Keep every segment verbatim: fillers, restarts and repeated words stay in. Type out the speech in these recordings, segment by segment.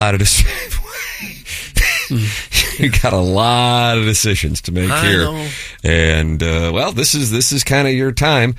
lot of decisions. You got a lot of decisions to make I here, know. and uh, well, this is this is kind of your time.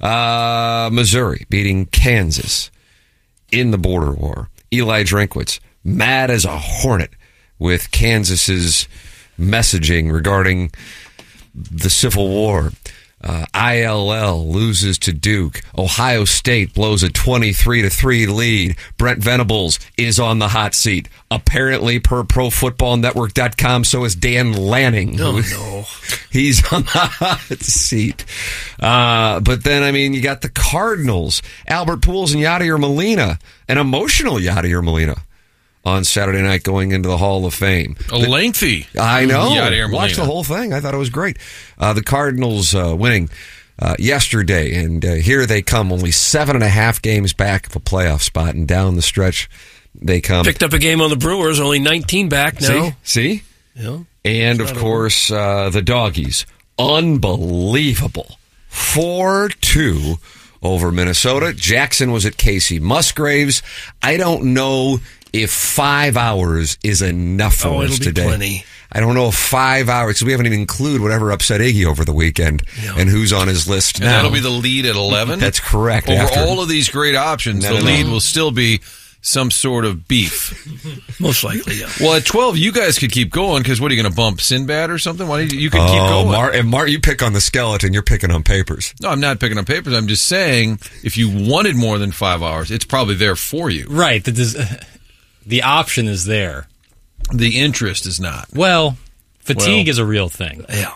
Uh, Missouri beating Kansas in the border war. Eli Drinkwitz mad as a hornet with Kansas's messaging regarding the Civil War. Uh, I L L loses to Duke. Ohio State blows a twenty-three to three lead. Brent Venables is on the hot seat. Apparently, per Pro Football Network dot com, so is Dan Lanning. Oh, no. He's on the hot seat. Uh, but then, I mean, you got the Cardinals. Albert Pujols and Yadier Molina. An emotional Yadier Molina on Saturday night going into the Hall of Fame. A lengthy. I know. Yadier Watched the Molina. whole thing. I thought it was great. Uh, the Cardinals uh, winning uh, yesterday, and uh, here they come, only seven and a half games back of a playoff spot, and down the stretch they come. Picked up a game on the Brewers, only nineteen back now. See? See? Yeah. And, of course, uh, the Doggies. Unbelievable. four two over Minnesota. Jackson was at Casey Musgraves. I don't know if five hours is enough for Oh, us it'll be today. plenty. I don't know if five hours, because we haven't even included whatever upset Iggy over the weekend No. and who's on his list And now. that'll be the lead at eleven? That's correct. Over After- all of these great options, No, the no, no. lead will still be some sort of beef. Most likely, yeah. Well, at twelve, you guys could keep going, because what are you going to bump, Sinbad or something? Why don't you, you could keep Oh, going. Mar- and Mar, you pick on the skeleton, you're picking on papers. No, I'm not picking on papers. I'm just saying, if you wanted more than five hours, it's probably there for you. Right. The, des- the option is there. The interest is not. Well, fatigue Well- is a real thing. Yeah.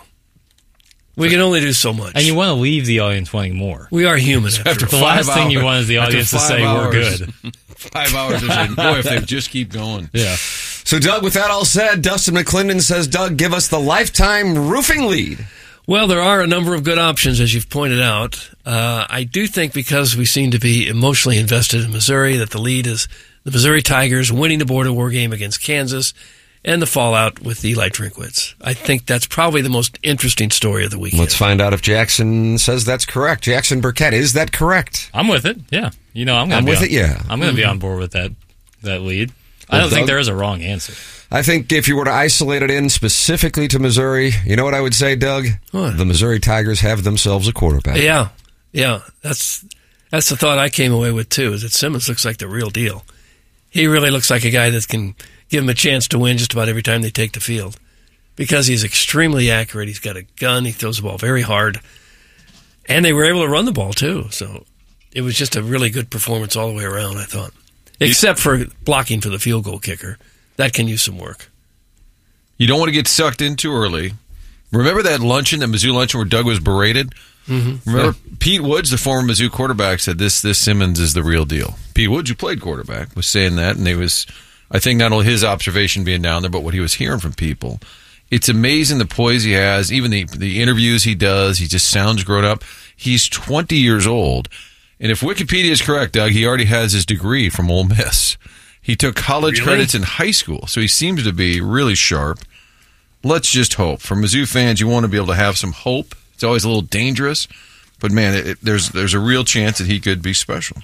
We can only do so much. And you want to leave the audience wanting more. we are human after, After all. The five last thing you hours- want is the after audience to five say, we're hours- good. Five hours is like, boy, if they just keep going. Yeah. So, Doug, with that all said, Dustin McClendon says, Doug, give us the lifetime roofing lead. Well, there are a number of good options, as you've pointed out. Uh, I do think because we seem to be emotionally invested in Missouri, that the lead is the Missouri Tigers winning the border war game against Kansas and the fallout with Eli Drinkwitz. I think that's probably the most interesting story of the weekend. Let's find out if Jackson says that's correct. Jackson Burkett, is that correct? I'm with it. Yeah. You know, I'm going I'm to be with on, it, yeah. I'm going to be on board with that that lead. I Well, don't think Doug- there is a wrong answer. I think if you were to isolate it in specifically to Missouri, you know what I would say, Doug? What? The Missouri Tigers have themselves a quarterback. Yeah, yeah. That's that's the thought I came away with, too, is that Simmons looks like the real deal. He really looks like a guy that can give him a chance to win just about every time they take the field because he's extremely accurate. He's got a gun. He throws the ball very hard. And they were able to run the ball, too. So it was just a really good performance all the way around, I thought. Except for blocking for the field goal kicker. That can use some work. You don't want to get sucked in too early. Remember that luncheon, that Mizzou luncheon where Doug was berated? Mm-hmm. Remember, yeah. Pete Woods, the former Mizzou quarterback, said this this Simmons is the real deal. Pete Woods, who played quarterback, was saying that, and it was, I think, not only his observation being down there, but what he was hearing from people. It's amazing the poise he has, even the, the interviews he does. He just sounds grown up. He's twenty years old, and if Wikipedia is correct, Doug, he already has his degree from Ole Miss. He took college Really? credits in high school, so he seems to be really sharp. Let's just hope. For Mizzou fans, you want to be able to have some hope. It's always a little dangerous, but man, it, it, there's there's a real chance that he could be special.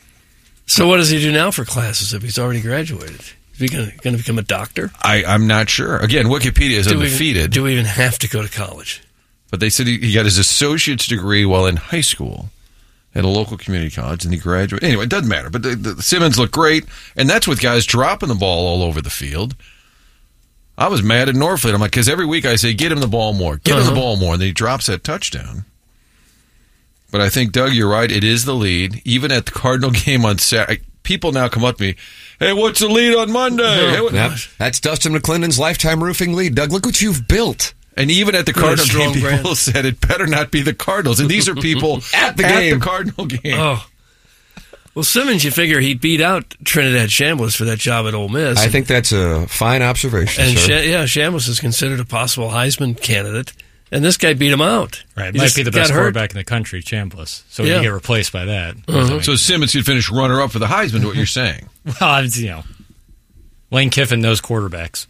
So what does he do now for classes if he's already graduated? Is he going to become a doctor? I, I'm not sure. Again, Wikipedia is do undefeated. We, do we even have to go to college? But they said he, he got his associate's degree while in high school at a local community college, and he graduated. Anyway, it doesn't matter. But the, the Simmons looked great, and that's with guys dropping the ball all over the field. I was mad at Norfleet. I'm like, because every week I say, get him the ball more, get uh-huh. him the ball more, and then he drops that touchdown. But I think, Doug, you're right. It is the lead. Even at the Cardinal game on Saturday, people now come up to me, hey, what's the lead on Monday? Oh, hey, what? Yep. That's Dustin McClendon's lifetime roofing lead. Doug, look what you've built. And even at the Really Cardinal strong game, people brand. said it better not be the Cardinals. And these are people At the game. the Cardinal game. Oh. Well, Simmons, you figure he beat out Trinidad Chambliss for that job at Ole Miss. I think that's a fine observation, And sir. Sha- yeah, Chambliss is considered a possible Heisman candidate, and this guy beat him out. Right. He Might just be the got best hurt. quarterback in the country, Chambliss. So Yeah. you get replaced by that. Uh-huh. So Simmons could finish runner-up for the Heisman, to what you're saying. Well, it's, you know, Lane Kiffin knows quarterbacks.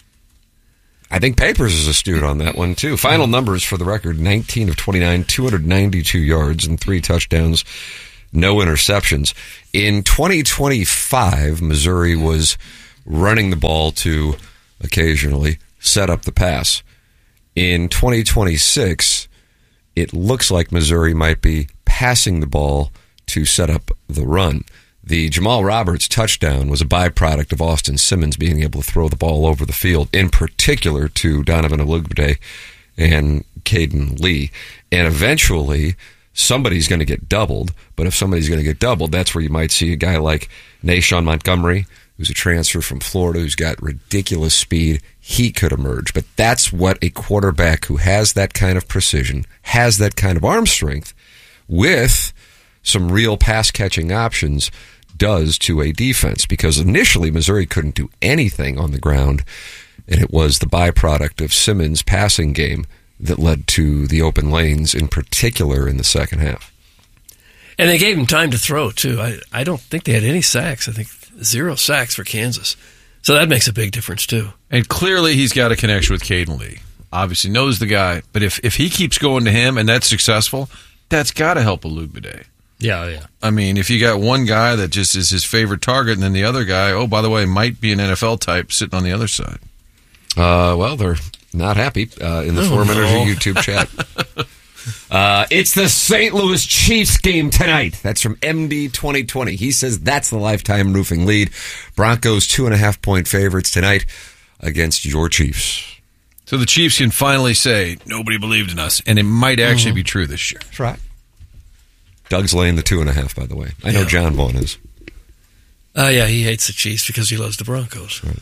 I think Papers is astute on that one, too. Final numbers for the record, nineteen of twenty-nine, two hundred ninety-two yards and three touchdowns, no interceptions. In twenty twenty-five, Missouri was running the ball to occasionally set up the pass. In twenty twenty-six, it looks like Missouri might be passing the ball to set up the run. The Jamal Roberts touchdown was a byproduct of Austin Simmons being able to throw the ball over the field, in particular to Donovan Olugbade and Caden Lee. And eventually, somebody's going to get doubled. But if somebody's going to get doubled, that's where you might see a guy like Nashawn Montgomery, who's a transfer from Florida, who's got ridiculous speed. He could emerge. But that's what a quarterback who has that kind of precision, has that kind of arm strength, with some real pass-catching options, does to a defense. Because initially, Missouri couldn't do anything on the ground, and it was the byproduct of Simmons' passing game that led to the open lanes, in particular in the second half. And they gave him time to throw, too. I, I don't think they had any sacks. I think zero sacks for Kansas. So that makes a big difference, too. And clearly he's got a connection with Caden Lee. Obviously knows the guy. But if, if he keeps going to him and that's successful, that's got to help Olugbade. Yeah, yeah. I mean, if you got one guy that just is his favorite target and then the other guy, oh, by the way, might be an N F L type sitting on the other side. Uh, well, they're not happy uh, in the Oh, Forum no. Energy YouTube chat. uh, it's the Saint Louis Chiefs game tonight. That's from M D twenty twenty. He says that's the lifetime roofing lead. Broncos two and a half point favorites tonight against your Chiefs. So the Chiefs can finally say, nobody believed in us. And it might actually be true this year. That's right. Doug's laying the two and a half, by the way. I know Yeah. John Vaughn is. Uh, yeah, he hates the Chiefs because he loves the Broncos. Right.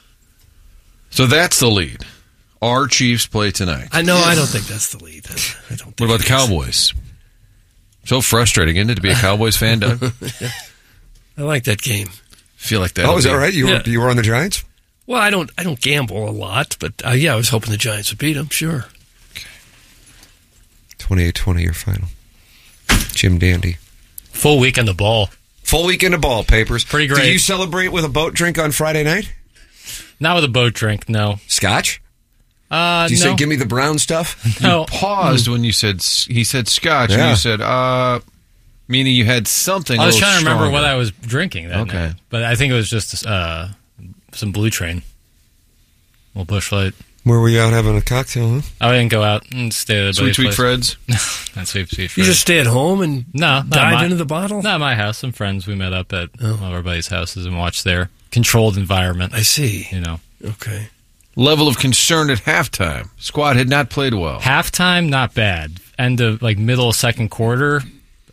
So that's the lead. Our Chiefs play tonight. I know, I don't think that's the lead. I, I don't think What about the it is. Cowboys? So frustrating, isn't it, to be a Cowboys fan, Doug? I like that game. Feel like that. Oh, is that right? You were, Yeah. you were on the Giants? Well, I don't I don't gamble a lot, but uh, yeah, I was hoping the Giants would beat them, sure. twenty-eight twenty your final. Jim Dandy. Full week on the ball. Full weekend of ball papers. Pretty great. Did you celebrate with a boat drink on Friday night? Not with a boat drink, no. Scotch? Uh, Did you no. say, give me the brown stuff? no. Paused when you said, he said scotch, and Yeah. you said, uh, meaning you had something I a was little trying to remember stronger. what I was drinking that Okay. night. But I think it was just uh, some Blue Train. A little Busch Light. Where were you out having a cocktail, huh? I didn't go out and stay at a Sweet Sweet place. Fred's? Not Sweet Sweet You Fred. just stay at home and no, not dive my, into the bottle? Not at my house. Some friends we met up at one of our buddies' houses and watched their controlled environment. I see. You know, Okay. Level of concern at halftime. Squad had not played well. halftime not bad. End of like middle second quarter,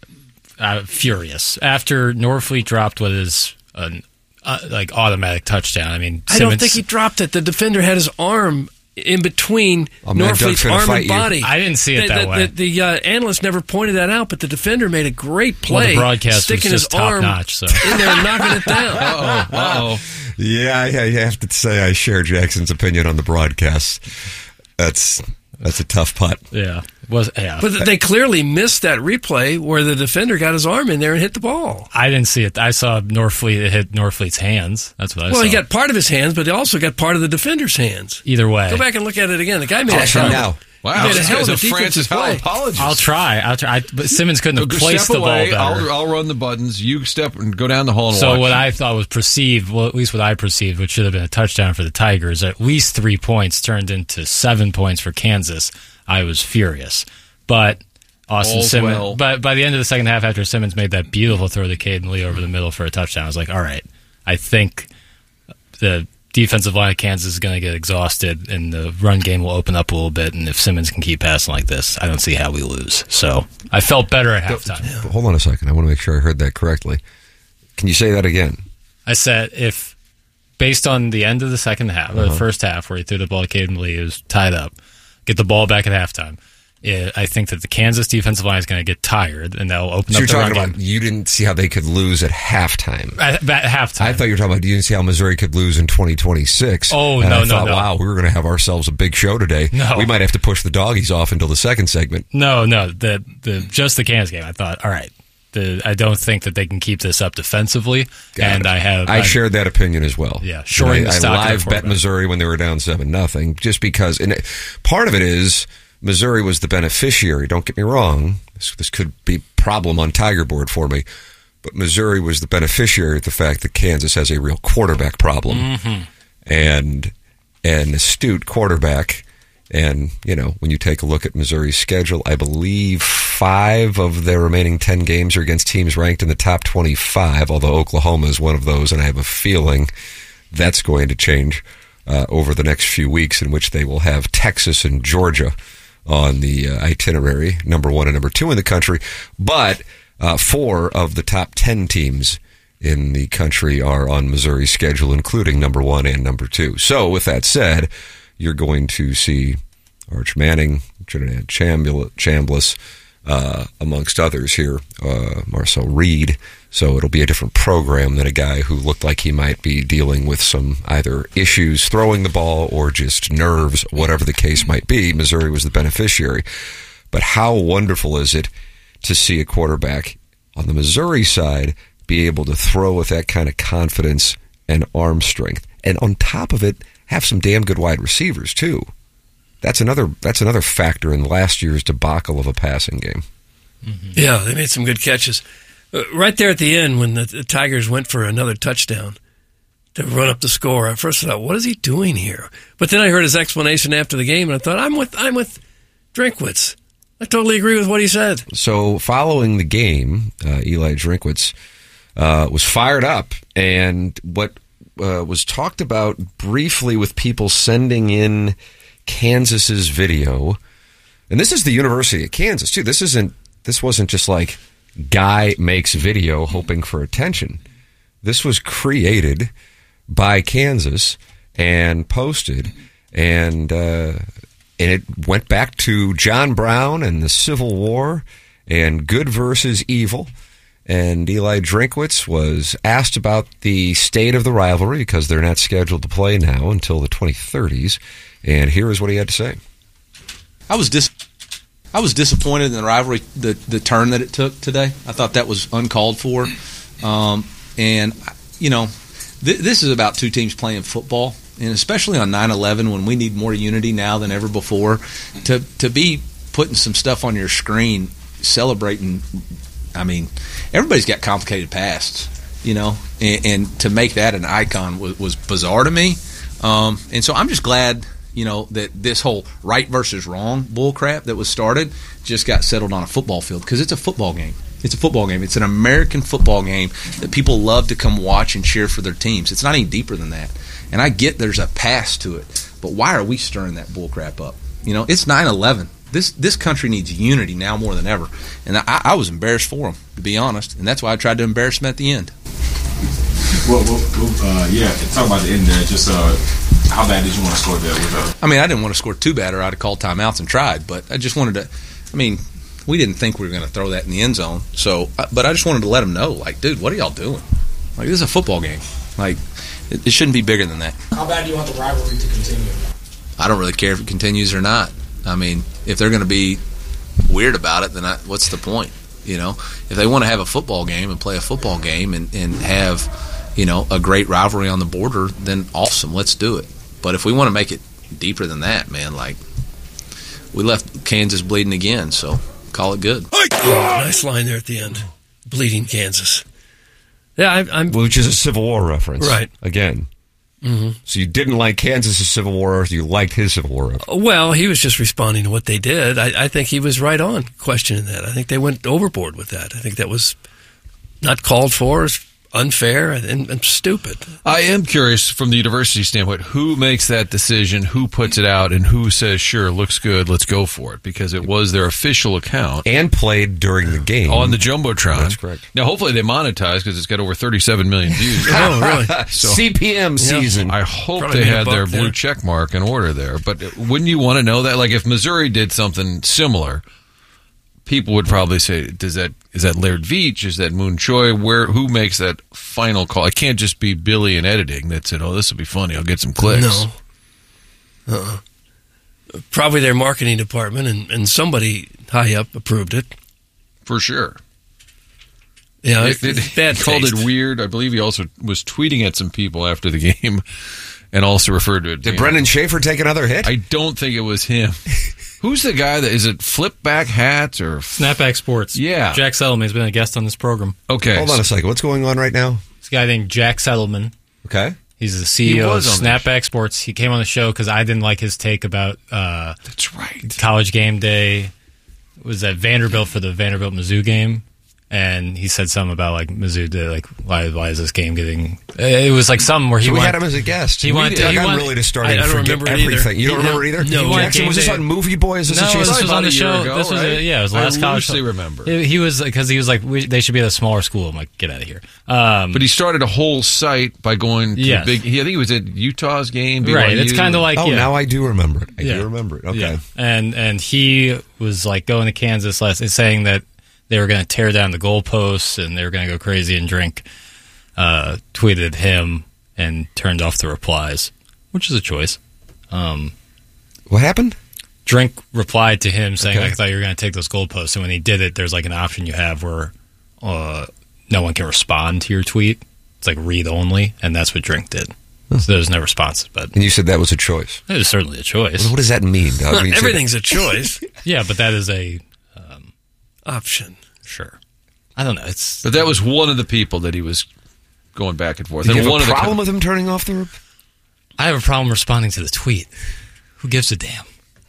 uh, furious. After Norfleet dropped what is an uh, like automatic touchdown. I mean, I don't Simmons- think he dropped it. The defender had his arm in between Oh, man, Doug's Norfleet's gonna arm fight and you. body. I didn't see it the, that the, way. The, the uh, analyst never pointed that out, but the defender made a great Well, play, the broadcast was sticking just his arm top-notch, so. in there and knocking it down. Uh-oh, uh-oh. Yeah, yeah, you have to say I share Jackson's opinion on the broadcast. That's that's a tough putt. Yeah, was yeah. But they clearly missed that replay where the defender got his arm in there and hit the ball. I didn't see it. I saw Norfleet hit Norfleet's hands. That's what I Well, saw. he got part of his hands, but he also got part of the defender's hands. Either way. Go back and look at it again. The guy made a Caution hell of a- now. Wow, He made a this hell guy's of a a Francis defensive Howell play. apologist. I'll try. I'll try. I, but Simmons couldn't have Go placed step the away. ball better. I'll, I'll run the buttons. You step and go down the hall and So watch. what I thought was perceived, well, at least what I perceived, which should have been a touchdown for the Tigers, at least three points turned into seven points for Kansas. I was furious, but Austin All's Simmons. well. But by the end of the second half, after Simmons made that beautiful throw to Caden Lee over the middle for a touchdown, I was like, all right, I think the defensive line of Kansas is going to get exhausted, and the run game will open up a little bit. And if Simmons can keep passing like this, I don't see how we lose. So I felt better at halftime. Hold on a second. I want to make sure I heard that correctly. Can you say that again? I said if, based on the end of the second half, or the first half, where he threw the ball to Caden Lee, it was tied up, get the ball back at halftime. It, I think that the Kansas defensive line is going to get tired, and they'll open So up you're the run talking game. about you didn't see how they could lose at halftime. At, at halftime. I thought you were talking about you didn't see how Missouri could lose in twenty twenty-six. Oh, and no, I no, thought, no. wow, we were going to have ourselves a big show today. No. We might have to push the doggies off until the second segment. No, no, the the just the Kansas game. I thought, all right, the I don't think that they can keep this up defensively, Got and it. I have I I'm- shared that opinion as well. Yeah, shorting And the I, stock of I their live bet quarterback. Missouri when they were down seven nothing, just because. And it, part of it is Missouri was the beneficiary. Don't get me wrong. This, this could be problem on Tiger board for me, but Missouri was the beneficiary of the fact that Kansas has a real quarterback problem. Mm-hmm. And an astute quarterback. And, you know, when you take a look at Missouri's schedule, I believe five of their remaining ten games are against teams ranked in the top twenty-five, although Oklahoma is one of those, and I have a feeling that's going to change uh, over the next few weeks, in which they will have Texas and Georgia on the uh, itinerary, number one and number two in the country. But uh, four of the top ten teams in the country are on Missouri's schedule, including number one and number two. So, with that said, you're going to see Arch Manning, Trinidad Chambliss, uh, amongst others here, uh, Marcel Reed. So it'll be a different program than a guy who looked like he might be dealing with some either issues throwing the ball or just nerves, whatever the case might be. Missouri was the beneficiary. But how wonderful is it to see a quarterback on the Missouri side be able to throw with that kind of confidence and arm strength, and on top of it, have some damn good wide receivers too. That's another that's another factor in last year's debacle of a passing game. Mm-hmm. Yeah, they made some good catches. Uh, right there at the end, when the, the Tigers went for another touchdown to run up the score, at first I thought, what is he doing here? But then I heard his explanation after the game, and I thought, I'm with I'm with Drinkwitz. I totally agree with what he said. So following the game, uh, Eli Drinkwitz uh, was fired up, and what uh, was talked about briefly with people sending in Kansas's video, and this is the University of Kansas too. This isn't. This wasn't just like guy makes video hoping for attention. This was created by Kansas and posted, and uh, and it went back to John Brown and the Civil War and good versus evil. And Eli Drinkwitz was asked about the state of the rivalry because they're not scheduled to play now until the twenty thirties. And here is what he had to say. I was dis- I was disappointed in the rivalry, the, the turn that it took today. I thought that was uncalled for. Um, and, you know, th- this is about two teams playing football, and especially on nine eleven when we need more unity now than ever before, to, to be putting some stuff on your screen celebrating. I mean, everybody's got complicated pasts, you know, and, and to make that an icon was, was bizarre to me. Um, and so I'm just glad, you know, that this whole right versus wrong bullcrap that was started just got settled on a football field, because it's a football game. It's a football game. It's an American football game that people love to come watch and cheer for their teams. It's not any deeper than that. And I get there's a past to it, but why are we stirring that bullcrap up? You know, it's nine eleven. This this country needs unity now more than ever. And I, I was embarrassed for them, to be honest, and that's why I tried to embarrass them at the end. Well, well, well uh, yeah, talk about the end there. Just uh, how bad did you want to score there? With, uh... I mean, I didn't want to score too bad, or I'd have called timeouts and tried, but I just wanted to, I mean, we didn't think we were going to throw that in the end zone. So, but I just wanted to let them know, like, dude, what are y'all doing? Like, this is a football game. Like, it, it shouldn't be bigger than that. How bad do you want the rivalry to continue? I don't really care if it continues or not. I mean, if they're going to be weird about it, then I, what's the point? You know, if they want to have a football game and play a football game and, and have, you know, a great rivalry on the border, then awesome, let's do it. But if we want to make it deeper than that, man, like, we left Kansas bleeding again, so call it good. Oh, nice line there at the end. Bleeding Kansas. Yeah, I, I'm. Which is a Civil War reference. Right. Again. Mm-hmm. So you didn't like Kansas' Civil War, or you liked his Civil War reference? Well, he was just responding to what they did. I, I think he was right on questioning that. I think they went overboard with that. I think that was not called for, unfair, and, and stupid. I am curious from the university standpoint, who makes that decision, who puts it out, and who says, sure, looks good, let's go for it, because it was their official account. And played during the game. On the Jumbotron. That's correct. Now, hopefully they monetize, because it's got over thirty-seven million views. Oh, really? So, C P M season. I hope Probably they made a had buck their there. blue check mark in order there. But wouldn't you want to know that? Like, if Missouri did something similar, people would probably say, "Does that is that Laird Veach? Is that Moon Choi? Where who makes that final call?" It can't just be Billy in editing that said, "Oh, this will be funny. I'll get some clicks." No. Uh-uh. Probably their marketing department, and, and somebody high up approved it. For sure. Yeah, It, it, it's bad he called taste. it weird. I believe he also was tweeting at some people after the game and also referred to it. Did Brendan Schaefer take another hit? I don't think it was him. Who's the guy that is it? Flip back hats or Snapback Sports? Yeah, Jack Settleman has been a guest on this program. Okay, hold on a second. What's going on right now? This guy named Jack Settleman. Okay, he's the C E O of Snapback Sports. He came on the show because I didn't like his take about. Uh, That's right. College game day was at Vanderbilt for the Vanderbilt Mizzou game. And he said something about like Mizzou did, like why why is this game getting? It was like something where he so we wanted, had him as a guest. He wanted. Like, he I'm wanted, really just starting I, I to don't forget remember it everything. either. You don't No, remember either? no. Jackson, was this day. on Movie Boy? Is this no, a this was on the a show. ago, this was right? a, yeah, it was the last I college. loosely remember. He, he was because he was like we, they should be at a smaller school. I'm like, get out of here. Um, But he started a whole site by going to Yes. big. He, I think he was at Utah's game. B Y U. right. It's kind of like Oh, yeah. now I do remember it. I Yeah. do remember it. Okay. Yeah. And and he was like going to Kansas last, saying that they were going to tear down the goalposts and they were going to go crazy and drink. Uh, tweeted him and turned off the replies, which is a choice. Um, What happened? Drink replied to him saying, Okay. I thought you were going to take those goalposts. And when he did it, there's like an option you have where uh, no one can respond to your tweet. It's like read only, and that's what Drink did. So there was no response, but And you said that was a choice. it was certainly a choice. What does that mean, Doug? I mean, Everything's a choice. Yeah, but that is a Option. sure. I don't know. It's But that was one of the people that he was going back and forth. Did and you one have a of the problem with him turning off the... I have a problem responding to the tweet. Who gives a damn?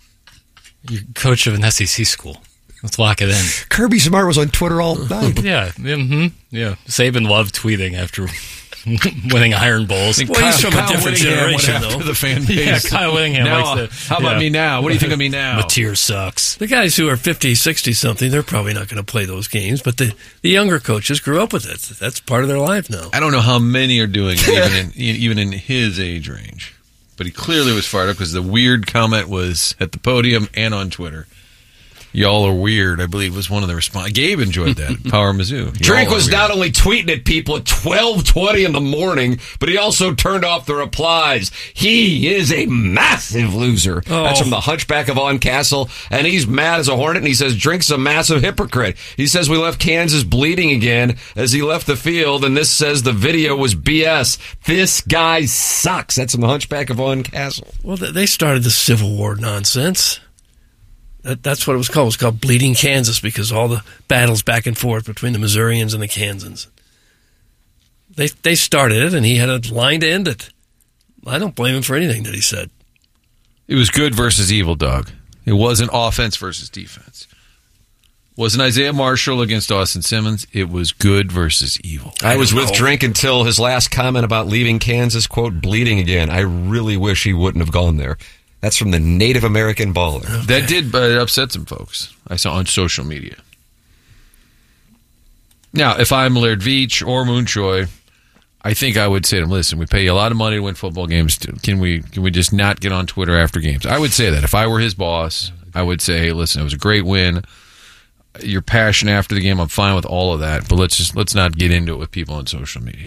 You're coach of an S E C school. Let's lock it in. Kirby Smart was on Twitter all night. Yeah, mm-hmm, yeah. Saban loved tweeting after winning Iron Bowls. Well, he's from a different Whittingham went generation, after though. the fan base. Yeah, Kyle Whittingham Now, likes to. how about yeah. me now? What do you think of me now? Mateer sucks. The guys who are fifty, sixty something, they're probably not going to play those games, but the, the younger coaches grew up with it. That's part of their life now. I don't know how many are doing it, even in even in his age range. But he clearly was fired up because the weird comment was at the podium and on Twitter. Y'all are weird, I believe, was one of the responses. Gabe enjoyed that. Power Mizzou. Y'all Drink are was weird. not only tweeting at people at twelve twenty in the morning, but he also turned off the replies. He is a massive loser. Oh. That's from the Hunchback of On Castle, and he's mad as a hornet, and he says Drink's a massive hypocrite. He says we left Kansas bleeding again as he left the field, and this says the video was B S. This guy sucks. That's from the Hunchback of On Castle. Well, th- they started the Civil War nonsense. That, that's what it was called. It was called Bleeding Kansas because all the battles back and forth between the Missourians and the Kansans. They they started it, and he had a line to end it. I don't blame him for anything that he said. It was good versus evil, Doug. It wasn't offense versus defense. Wasn't Isaiah Marshall against Austin Simmons. It was good versus evil. I was don't with know. Drink until his last comment about leaving Kansas, quote, bleeding again. I really wish he wouldn't have gone there. That's from the Native American baller. That did uh, upset some folks. I saw on social media. Now, if I'm Laird Veach or Moon Choi, I think I would say to him, listen, we pay you a lot of money to win football games. Can we can we just not get on Twitter after games? I would say that. If I were his boss, I would say, hey, listen, it was a great win. Your passion after the game, I'm fine with all of that, but let's just let's not get into it with people on social media.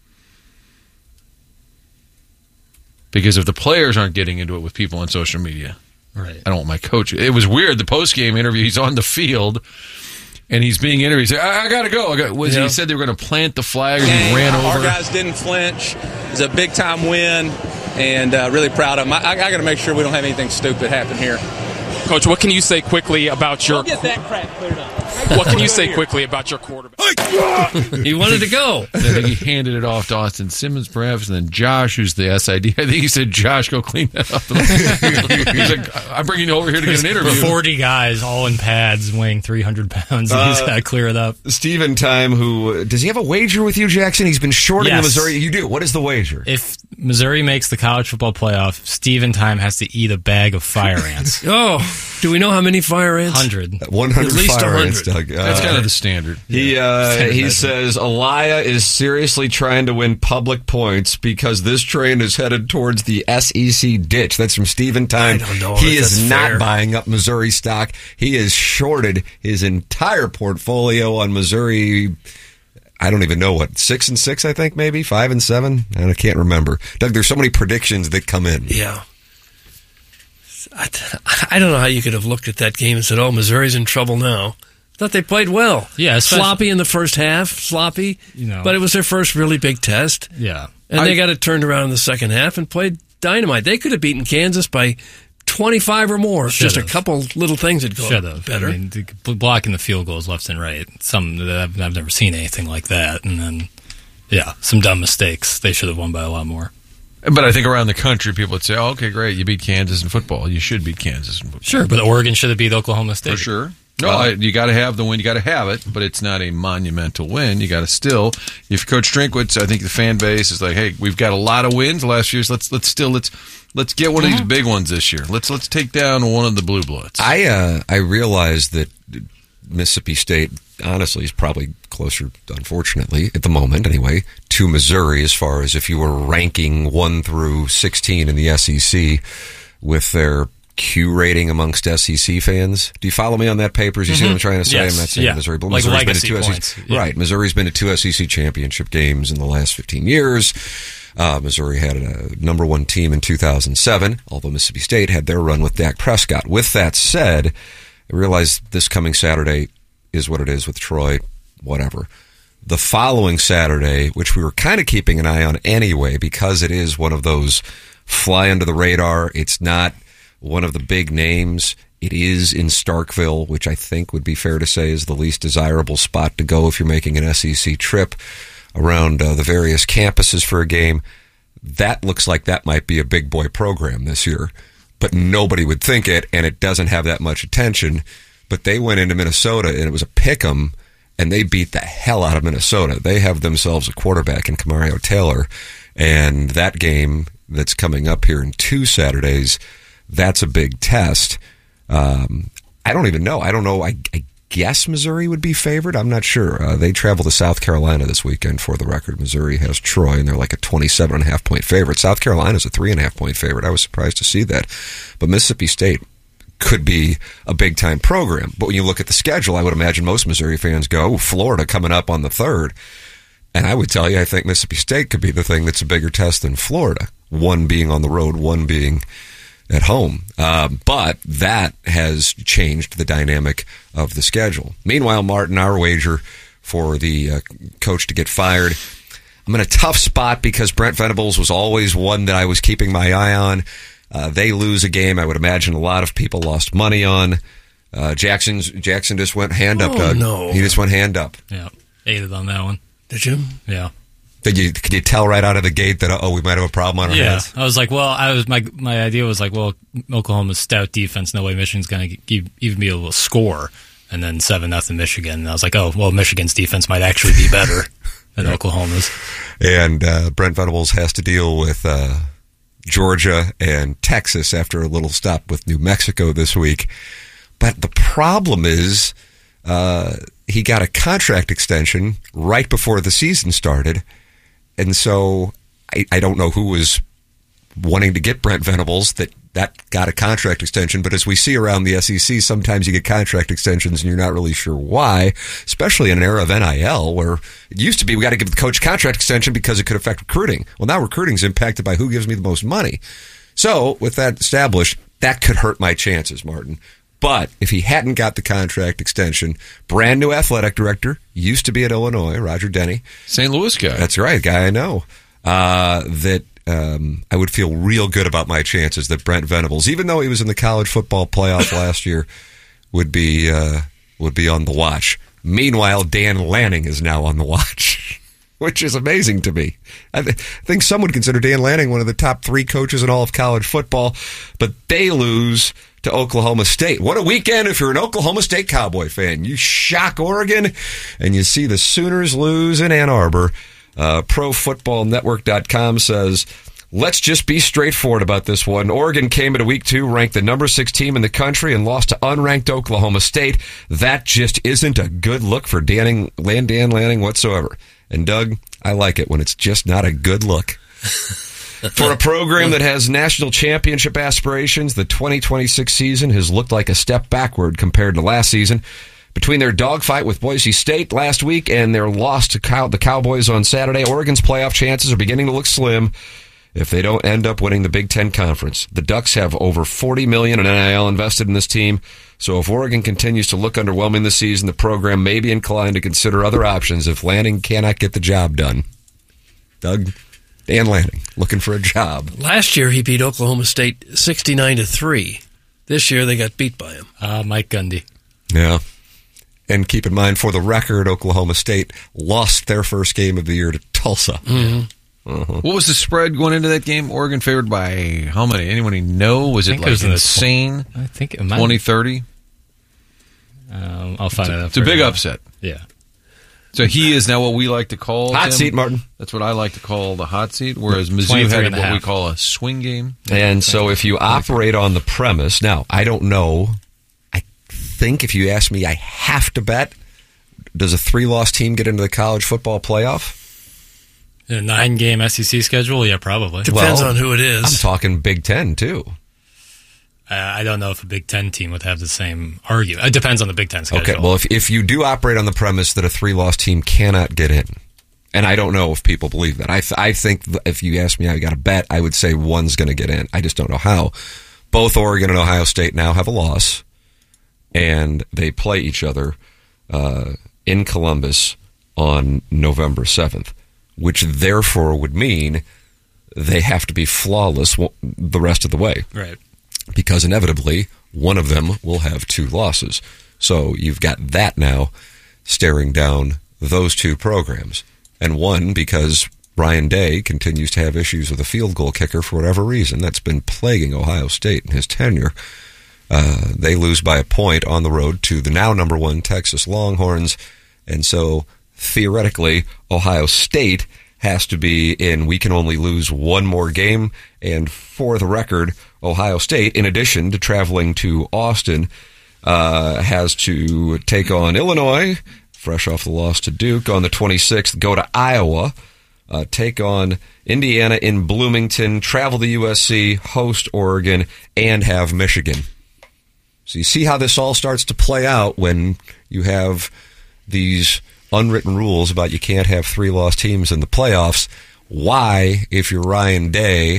Because if the players aren't getting into it with people on social media, Right. I don't want my coach. It was weird. The post game interview, he's on the field and he's being interviewed. He said, I, I got to go. I got, was Yeah. He said they were going to plant the flag and he ran over. Our guys didn't flinch. It was a big time win, and uh, really proud of them. I, I got to make sure we don't have anything stupid happen here. Coach, what can you say quickly about your Go get that crap cleared up. what can you say quickly about your quarterback? He wanted to go. I think he handed it off to Austin Simmons, perhaps, and then Josh, who's the S I D. I think he said, Josh, go clean that up. He's like, I'm bringing you over here to get an interview. forty guys, all in pads, weighing three hundred pounds, and he's Uh, got to clear it up. Steven Time, who does he have a wager with you, Jackson? He's been shorting Yes. the Missouri. You do. What is the wager? If Missouri makes the college football playoff, Steven Time has to eat a bag of fire ants. Oh, do we know how many fire ants? Hundred. One hundred At least fire one ants, hundred. Doug. That's Uh, kind of the standard. He uh, he says Elia is seriously trying to win public points because this train is headed towards the S E C ditch. That's from Steven Time. I don't know He if is that's not fair. buying up Missouri stock. He has shorted his entire portfolio on Missouri. I don't even know what, six and six, I think, maybe five and seven. I can't remember. Doug, there's so many predictions that come in. Yeah. I, I don't know how you could have looked at that game and said, oh, Missouri's in trouble now. I thought they played well. Yeah, especially- sloppy in the first half, sloppy. You know. But it was their first really big test. Yeah. And I- they got it turned around in the second half and played dynamite. They could have beaten Kansas by twenty-five or more. If just a Should've. couple little things had Should gone have. better. I mean, the- blocking the field goals left and right. Some I've, I've never seen anything like that. And then, yeah, some dumb mistakes. They should have won by a lot more. But I think around the country, people would say, oh, okay, great, you beat Kansas in football. You should beat Kansas in football. Sure, but Oregon should have beat Oklahoma State. For sure. No, I, you got to have the win. You got to have it, but it's not a monumental win. You got to still. If Coach Drinkwitz, I think the fan base is like, "Hey, we've got a lot of wins the last few years. Let's let's still let's let's get one of these big ones this year. Let's let's take down one of the Blue Bloods." I uh, I realize that Mississippi State, honestly, is probably closer, unfortunately, at the moment anyway, to Missouri as far as if you were ranking one through sixteen in the S E C with their Q rating amongst S E C fans. Do you follow me on that, Papers? You mm-hmm. see what I'm trying to say? Yes. I'm not saying yeah. Missouri, but like Missouri's been to legacy two points. S E C. Yeah. Right. Missouri's been to two S E C championship games in the last fifteen years. Uh, Missouri had a number one team in two thousand seven, although Mississippi State had their run with Dak Prescott. With that said, I realize this coming Saturday is what it is with Troy, whatever. The following Saturday, which we were kind of keeping an eye on anyway, because it is one of those fly under the radar. It's not one of the big names. It is in Starkville, which I think would be fair to say is the least desirable spot to go if you're making an S E C trip around uh, the various campuses for a game. That looks like that might be a big boy program this year, but nobody would think it, and it doesn't have that much attention. But they went into Minnesota, and it was a pick'em, and they beat the hell out of Minnesota. They have themselves a quarterback in Kamario Taylor, and that game that's coming up here in two Saturdays, that's a big test. Um, I don't even know. I don't know. I, I guess Missouri would be favored. I'm not sure. Uh, they travel to South Carolina this weekend, for the record. Missouri has Troy, and they're like a twenty-seven and a half point favorite. South Carolina's a three and a half point favorite. I was surprised to see that. But Mississippi State could be a big-time program. But when you look at the schedule, I would imagine most Missouri fans go, Florida coming up on the third. And I would tell you, I think Mississippi State could be the thing that's a bigger test than Florida. One being on the road, one being at home. Uh, but that has changed the dynamic of the schedule. Meanwhile, Martin, our wager for the uh, coach to get fired, I'm in a tough spot because Brent Venables was always one that I was keeping my eye on. Uh, they lose a game I would imagine a lot of people lost money on. Uh, Jackson's, Jackson just went hand up, Oh, Doug. no. He just went hand up. Yeah, aided on that one. Did you? Yeah. Did you, could you tell right out of the gate that, oh, we might have a problem on our Yeah, hands? I was like, well, I was my my idea was like, well, Oklahoma's stout defense, no way Michigan's going to even be able to score, and then seven nothing Michigan. And I was like, oh, well, Michigan's defense might actually be better than yeah. Oklahoma's. And uh, Brent Venables has to deal with uh, Georgia and Texas after a little stop with New Mexico this week. But the problem is uh, he got a contract extension right before the season started. And so I, I don't know who was wanting to get Brent Venables that, that got a contract extension. But as we see around the S E C, sometimes you get contract extensions and you're not really sure why, especially in an era of N I L where it used to be we got to give the coach a contract extension because it could affect recruiting. Well, now recruiting's impacted by who gives me the most money. So with that established, that could hurt my chances, Martin. But if he hadn't got the contract extension, brand new athletic director, used to be at Illinois, Roger Denny. Saint Louis guy. That's right, guy I know. Uh, that um, I would feel real good about my chances that Brent Venables, even though he was in the college football playoff last year, would be uh, would be on the watch. Meanwhile, Dan Lanning is now on the watch, which is amazing to me. I, th- I think some would consider Dan Lanning one of the top three coaches in all of college football, but they lose to Oklahoma State. What a weekend if you're an Oklahoma State Cowboy fan. You shock Oregon, and you see the Sooners lose in Ann Arbor. Uh, Pro Football Network dot com says, let's just be straightforward about this one. Oregon came into week two, ranked the number six team in the country, and lost to unranked Oklahoma State. That just isn't a good look for Dan, Dan Lanning whatsoever. And Doug, I like it when it's just not a good look. For a program that has national championship aspirations, the twenty twenty-six season has looked like a step backward compared to last season. Between their dogfight with Boise State last week and their loss to Cow- the Cowboys on Saturday, Oregon's playoff chances are beginning to look slim if they don't end up winning the Big Ten Conference. The Ducks have over forty million dollars in N I L invested in this team, so if Oregon continues to look underwhelming this season, the program may be inclined to consider other options if Lanning cannot get the job done. Doug? Dan Lanning, looking for a job. Last year, he beat Oklahoma State sixty-nine to three. This year, they got beat by him. Uh, Mike Gundy. Yeah. And keep in mind, for the record, Oklahoma State lost their first game of the year to Tulsa. Mm-hmm. Uh-huh. What was the spread going into that game? Oregon favored by how many? Anyone know? Was it it like was in the insane? tw- I think it might. twenty, thirty? Um, I'll find It's, it out. it's a for big you. upset. Yeah. So he is now what we like to call Hot Tim. seat, Martin. That's what I like to call the hot seat, whereas Mizzou twenty-three had and a what we half. call a swing game. And so if you operate on the premise, now, I don't know. I think if you ask me, I have to bet, does a three-loss team get into the college football playoff? In a nine-game S E C schedule? Yeah, probably. Depends Well, on who it is. I'm talking Big Ten, too. Uh, I don't know if a Big Ten team would have the same argument. It depends on the Big Ten schedule. Okay, well, if if you do operate on the premise that a three-loss team cannot get in, and I don't know if people believe that. I th- I think th- if you ask me, I got to bet, I would say one's going to get in. I just don't know how. Both Oregon and Ohio State now have a loss, and they play each other uh, in Columbus on November seventh, which therefore would mean they have to be flawless w- the rest of the way. Right. Because inevitably, one of them will have two losses. So you've got that now staring down those two programs. And one, because Ryan Day continues to have issues with a field goal kicker for whatever reason. That's been plaguing Ohio State in his tenure. Uh, they lose by a point on the road to the now number one Texas Longhorns. And so, theoretically, Ohio State has to be in, we can only lose one more game. And for the record, Ohio State, in addition to traveling to Austin, uh, has to take on Illinois, fresh off the loss to Duke on the twenty-sixth, go to Iowa, uh, take on Indiana in Bloomington, travel to U S C, host Oregon, and have Michigan. So you see how this all starts to play out when you have these unwritten rules about you can't have three-loss teams in the playoffs. Why, if you're Ryan Day,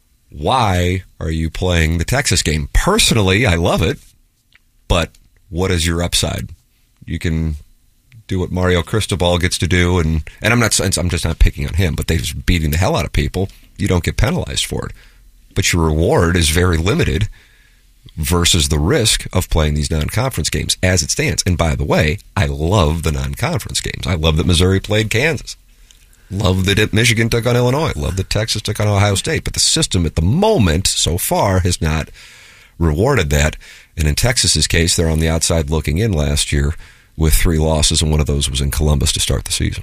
why are you playing the Texas game? Personally, I love it, but what is your upside? You can do what Mario Cristobal gets to do, and, and I'm not I'm just not picking on him, but they're just beating the hell out of people. You don't get penalized for it. But your reward is very limited versus the risk of playing these non-conference games as it stands. And by the way, I love the non-conference games. I love that Missouri played Kansas. Love that Michigan took on Illinois. Love that Texas took on Ohio State. But the system at the moment, so far, has not rewarded that. And in Texas's case, they're on the outside looking in last year with three losses, and one of those was in Columbus to start the season.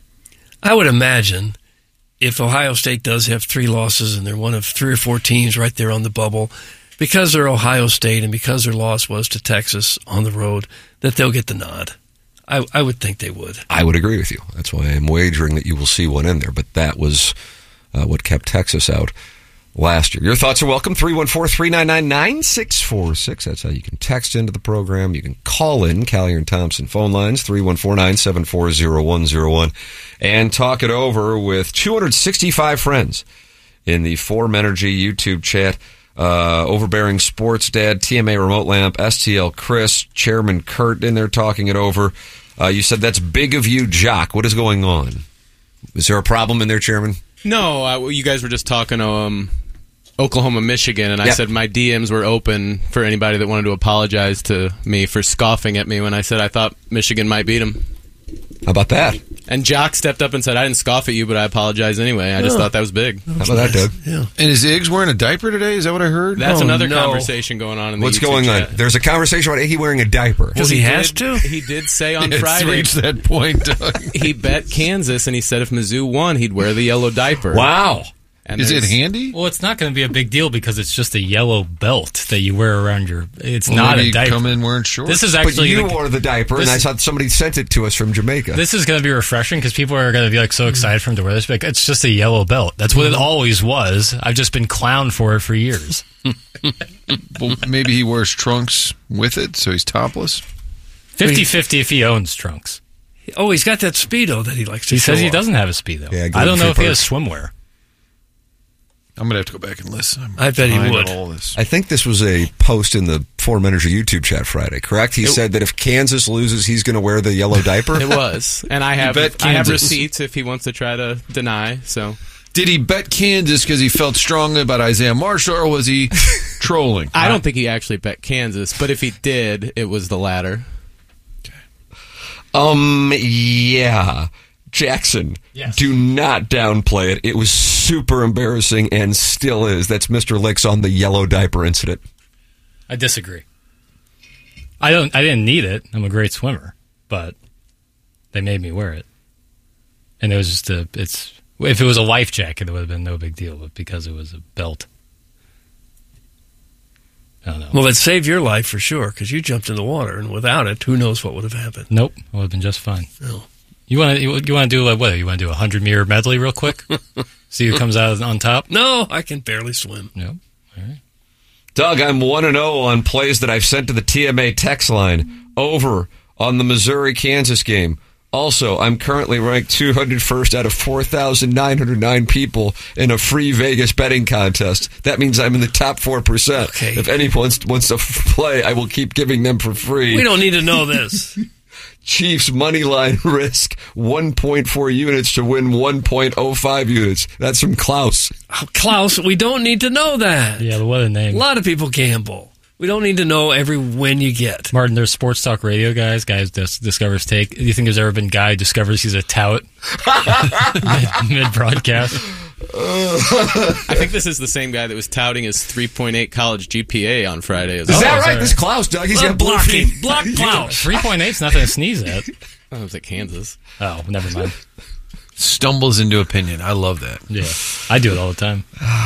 I would imagine if Ohio State does have three losses and they're one of three or four teams right there on the bubble, because they're Ohio State and because their loss was to Texas on the road, that they'll get the nod. I, I would think they would. I would agree with you. That's why I'm wagering that you will see one in there. But that was uh, what kept Texas out last year. Your thoughts are welcome. three one four, three nine nine, nine six four six. That's how you can text into the program. You can call in Callier and Thompson phone lines, three one four, nine seven four, zero one zero one, and talk it over with two hundred sixty-five friends in the Form Energy YouTube chat. Uh, Overbearing Sports Dad, T M A Remote Lamp, S T L Chris, Chairman Kurt in there talking it over. Uh, you said that's big of you, Jock. What is going on? Is there a problem in there, Chairman? No, uh, you guys were just talking um, Oklahoma, Michigan, and I Yep. said my D Ms were open for anybody that wanted to apologize to me for scoffing at me when I said I thought Michigan might beat them. How about that? And Jock stepped up and said, I didn't scoff at you, but I apologize anyway. I just Oh. thought that was big. How about that, Doug? Yeah. And is Iggs wearing a diaper today? Is that what I heard? That's Oh, another no. conversation going on in the What's YouTube going chat. on? There's a conversation about Iggy wearing a diaper. Because he, has did, to? He did say on It's Friday reached that point, Doug. he bet Kansas, and he said if Mizzou won, he'd wear the yellow diaper. Wow. And Is it there's- handy? Well, it's not going to be a big deal because it's just a yellow belt that you wear around your. It's Well, not maybe a diaper. come in wearing shorts. This is But actually. you the- wore the diaper, and I this- saw somebody sent it to us from Jamaica. This is going to be refreshing because people are going to be like so excited for him to wear this. Like, it's just a yellow belt. That's what it always was. I've just been clowned for it for years. Well, maybe he wears trunks with it, so he's topless. fifty-fifty if he owns trunks. Oh, he's got that Speedo that he likes to He show says he off. doesn't have a Speedo. Yeah, give I him don't know free if he has perks. swimwear. I'm going to have to go back and listen. I'm I bet he behind would. on All this. I think this was a post in the Form Energy YouTube chat Friday, correct? He said that if Kansas loses, he's going to wear the yellow diaper. It was. And I have bet I have Kansas. receipts if he wants to try to deny. So Did he bet Kansas because he felt strongly about Isaiah Marshall, or was he trolling? I don't think he actually bet Kansas, but if he did, it was the latter. Um, yeah. Jackson, Yes. do not downplay it. It was super embarrassing and still is. That's Mister Licks on the yellow diaper incident. I disagree. I don't. I didn't need it. I'm a great swimmer, but they made me wear it, and it was just a. It's if it was a life jacket, it would have been no big deal, but because it was a belt, I don't know. Well, it saved your life for sure because you jumped in the water, and without it, who knows what would have happened? Nope, it would have been just fine. No. You want to? You want to do like what? You want to do a hundred meter medley real quick? See who comes out on top? No, I can barely swim. No. All right. Doug, I'm one and oh on plays that I've sent to the T M A text line over on the Missouri-Kansas game. Also, I'm currently ranked two hundred first out of four thousand nine hundred nine people in a free Vegas betting contest. That means I'm in the top four percent. Okay. If anyone wants to play, I will keep giving them for free. We don't need to know this. Chiefs money line risk one point four units to win one point oh five units. That's from Klaus. Oh, Klaus, we don't need to know that. Yeah, but what a A name. lot of people gamble. We don't need to know every win you get. Martin, there's sports talk radio guys. Guys dis- discovers take. Do you think there's ever been a guy who discovers he's a tout mid, mid broadcast? I think this is the same guy that was touting his three point eight college G P A on Friday. As Is well. that is right? that This right? Klaus, Doug. He's Well, got blue block feet. him. Block Klaus. Three point eight's nothing to sneeze at. Oh, it was at Kansas. Oh, never mind. Stumbles into opinion. I love that. Yeah, I do it all the time.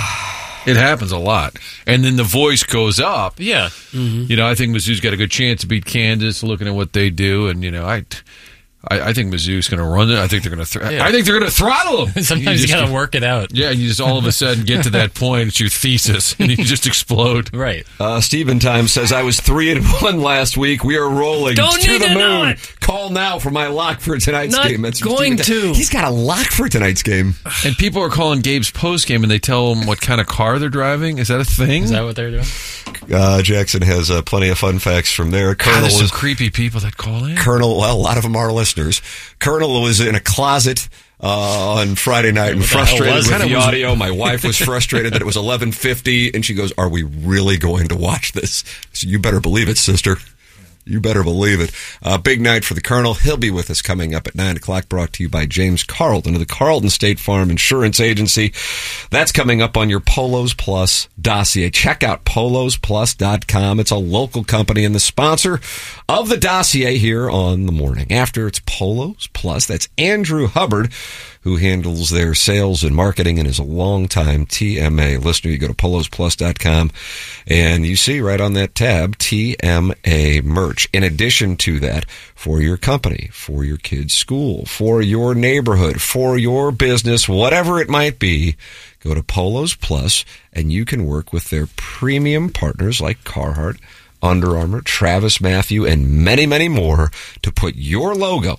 It happens a lot. And then the voice goes up. Yeah. You know, I think Mizzou's got a good chance to beat Kansas looking at what they do. And, you know, I I, I think Mizzou's going to run it. I think they're going to thr- Yeah. I think they're going to throttle them. Sometimes you, just- got to work it out. Yeah, you just all of a sudden get to that point. It's your thesis, and you just explode. Right. Uh, Steven Time says, I was three and one last week. We are rolling Don't to need the to know moon. it. Call now for my lock for tonight's Not game. That's from going Steven Time. to. He's got a lock for tonight's game. And people are calling Gabe's post game, and they tell him what kind of car they're driving. Is that a thing? Is that what they're doing? Uh, Jackson has uh, plenty of fun facts from there. God, Colonel there's some was creepy people that call in. Colonel. Well, a lot of them are listeners. Colonel was in a closet uh, on Friday night and What the hell frustrated was with it? the Was- audio. My wife was frustrated that it was eleven fifty, and she goes, "Are we really going to watch this?" So you better believe it, sister. You better believe it. Uh, big night for the Colonel. He'll be with us coming up at nine o'clock, brought to you by James Carlton of the Carlton State Farm Insurance Agency. That's coming up on your Polos Plus dossier. Check out polos plus dot com. It's a local company and the sponsor of the dossier here on The Morning After. It's Polos Plus. That's Andrew Hubbard, who handles their sales and marketing and is a longtime T M A listener. You go to polos plus dot com and you see right on that tab, T M A merch. In addition to that, for your company, for your kid's school, for your neighborhood, for your business, whatever it might be, go to Polos Plus and you can work with their premium partners like Carhartt, Under Armour, Travis Matthew, and many, many more to put your logo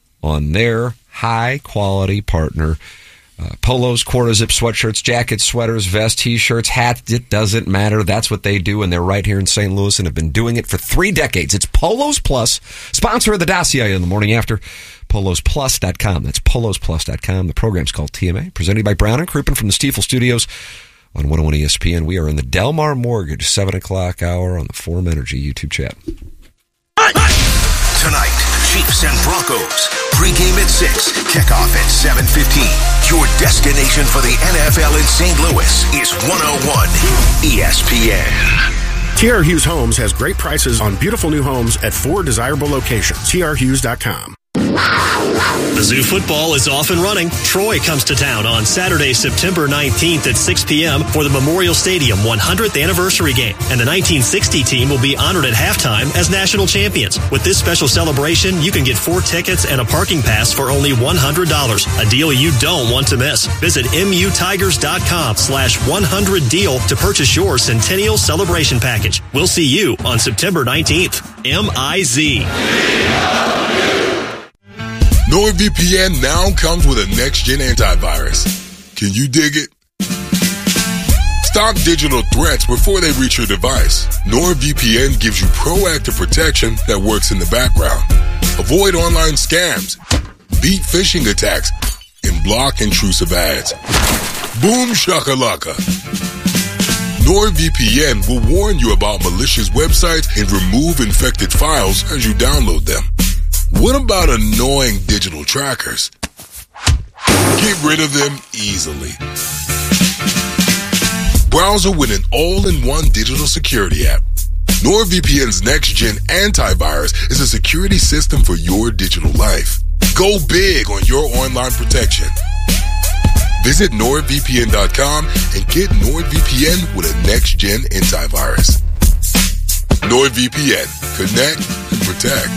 on their high-quality partner. Uh, polos, quarter-zip sweatshirts, jackets, sweaters, vests, T-shirts, hats, it doesn't matter. That's what they do, and they're right here in Saint Louis and have been doing it for three decades. It's Polos Plus, sponsor of the dossier in The Morning After, polos plus dot com. That's polos plus dot com. The program's called T M A, presented by Brown and Crouppen from the Stiefel Studios on one oh one E S P N. We are in the Delmar Mortgage seven o'clock hour on the Forum Energy YouTube chat. Tonight, Chiefs and Broncos. Pre-game at six, kickoff at seven fifteen. Your destination for the N F L in Saint Louis is one oh one E S P N. T R Hughes Homes has great prices on beautiful new homes at four desirable locations. T R Hughes dot com. Mizzou football is off and running. Troy comes to town on Saturday, September nineteenth at six p.m. for the Memorial Stadium one hundredth anniversary game. And the nineteen sixty team will be honored at halftime as national champions. With this special celebration, you can get four tickets and a parking pass for only one hundred dollars. A deal you don't want to miss. Visit mutigers.com slash 100 deal to purchase your Centennial Celebration Package. We'll see you on September nineteenth. M I Z. NordVPN now comes with a next-gen antivirus. Can you dig it? Stop digital threats before they reach your device. NordVPN gives you proactive protection that works in the background. Avoid online scams, beat phishing attacks, and block intrusive ads. Boom shakalaka. NordVPN will warn you about malicious websites and remove infected files as you download them. What about annoying digital trackers? Get rid of them easily. Browser with an all-in-one digital security app. NordVPN's next-gen antivirus is a security system for your digital life. Go big on your online protection. Visit Nord V P N dot com and get NordVPN with a next-gen antivirus. NordVPN. Connect and protect.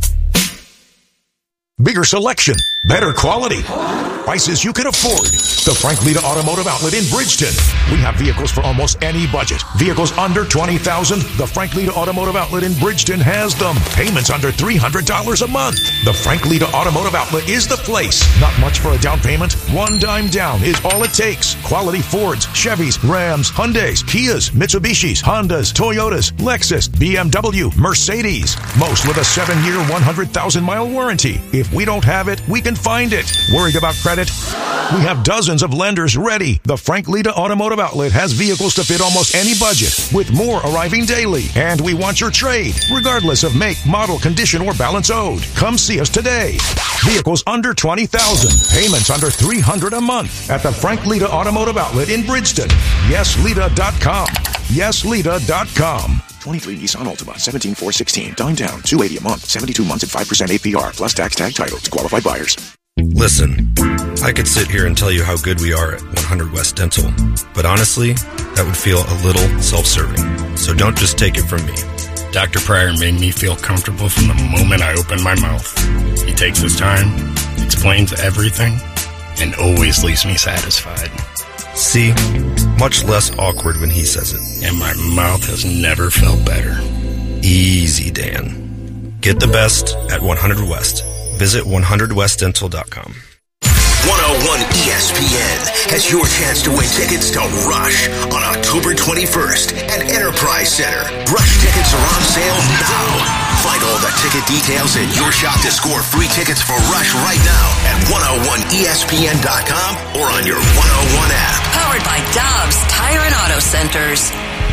Bigger selection, better quality, prices you can afford. The Frank Lita Automotive Outlet in Bridgeton. We have vehicles for almost any budget. Vehicles under twenty thousand dollars. The Frank Lita Automotive Outlet in Bridgeton has them. Payments under three hundred dollars a month. The Frank Lita Automotive Outlet is the place. Not much for a down payment. One dime down is all it takes. Quality Fords, Chevys, Rams, Hyundais, Kias, Mitsubishis, Hondas, Toyotas, Lexus, B M W, Mercedes. Most with a seven-year, one hundred thousand mile warranty. If we don't have it, we can find it. Worried about credit? We have dozens of lenders ready. The Frank Lita Automotive Outlet has vehicles to fit almost any budget, with more arriving daily. And we want your trade, regardless of make, model, condition, or balance owed. Come see us today. Vehicles under twenty thousand dollars. Payments under three hundred dollars a month at the Frank Lita Automotive Outlet in Bridgeton. yes lita dot com. yes lita dot com. twenty-three Nissan Altima, seventeen four sixteen. Dime down, two hundred eighty dollars a month, seventy-two months at five percent A P R, plus tax tag title to qualified buyers. Listen, I could sit here and tell you how good we are at one hundred West Dental, but honestly, that would feel a little self-serving. So don't just take it from me. Doctor Pryor made me feel comfortable from the moment I opened my mouth. He takes his time, explains everything, and always leaves me satisfied. See, much less awkward when he says it. And my mouth has never felt better. Easy, Dan. Get the best at one hundred West. Visit one hundred west dental dot com. one oh one E S P N has your chance to win tickets to Rush on October twenty-first at Enterprise Center. Rush tickets are on sale now. Find all the ticket details and your shot to score free tickets for Rush right now at one oh one E S P N dot com or on your one oh one app. Powered by Dobbs Tire and Auto Centers.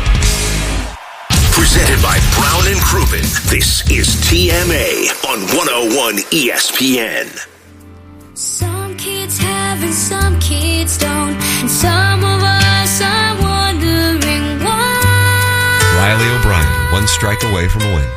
Presented by Brown and Crouppen. This is T M A on one oh one E S P N. Some kids have and some kids don't, and some of us are wondering why. Riley O'Brien, one strike away from a win.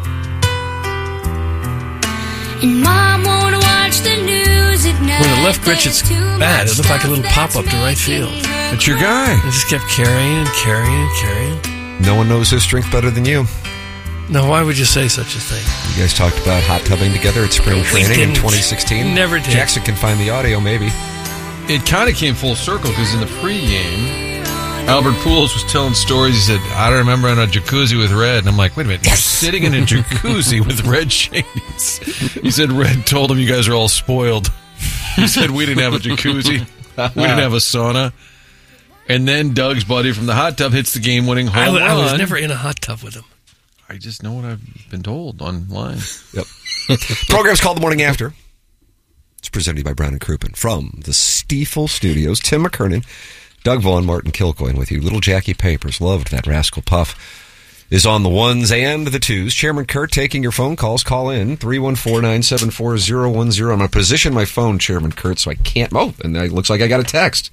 And Mom won't watch the news at night. When the left Richards bat, it looked like a little pop-up to right field. That's your guy. It just kept carrying and carrying and carrying. No one knows his strength better than you. No, why would you say such a thing? You guys talked about hot tubbing together at spring We training in didn't. twenty sixteen. Never did. Jackson can find the audio, maybe. It kind of came full circle because in the pregame, Albert Pujols was telling stories. He said, I don't remember in a jacuzzi with Red. And I'm like, wait a minute. Yes. You're sitting in a jacuzzi with Red Shades. He said Red told him you guys are all spoiled. He said we didn't have a jacuzzi. We didn't have a sauna. And then Doug's buddy from the hot tub hits the game-winning home I, w- run. I was never in a hot tub with him. I just know what I've been told online. Yep. Program's called The Morning After. It's presented by Brown and Crouppen from the Stiefel Studios. Tim McKernan, Doug Vaughn, Martin Kilcoyne with you. Little Jackie Papers, loved that Rascal Puff, is on the ones and the twos. Chairman Kurt taking your phone calls. Call in three one four, nine seven four, zero one zero. I'm going to position my phone, Chairman Kurt, so I can't. Oh, and it looks like I got a text.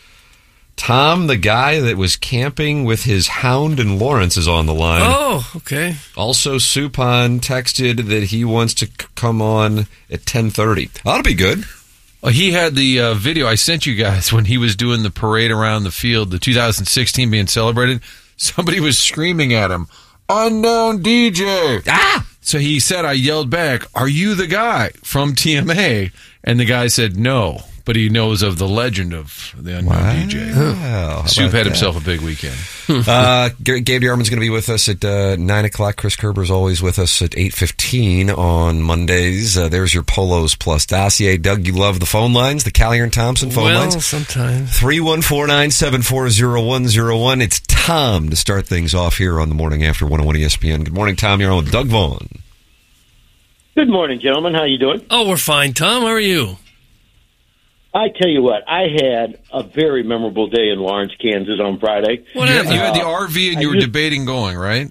Tom, the guy that was camping with his hound in Lawrence, is on the line. Oh, okay. Also, Supon texted that he wants to c- come on at ten thirty. That'll be good. Well, he had the uh, video I sent you guys when he was doing the parade around the field, the two thousand sixteen being celebrated. Somebody was screaming at him, "Unknown D J!" Ah! So he said, I yelled back, "Are you the guy from T M A?" And the guy said, "No." But he knows of the legend of the unknown wow. D J. Wow. Soup had himself a big weekend. uh, Gabe DeArmond's going to be with us at uh, nine o'clock. Chris Kerber's always with us at eight fifteen on Mondays. Uh, there's your Polos Plus dossier. Doug, you love the phone lines, the Callier and Thompson phone well, lines? Well, sometimes. three one four, nine seven four, zero one zero one. It's Tom to start things off here on the morning after one oh one E S P N. Good morning, Tom. You're on with Doug Vaughn. Good morning, gentlemen. How you doing? Oh, we're fine, Tom. How are you? I tell you what, I had a very memorable day in Lawrence, Kansas on Friday. What happened? You had the Uh, R V and you I were just- debating going, right?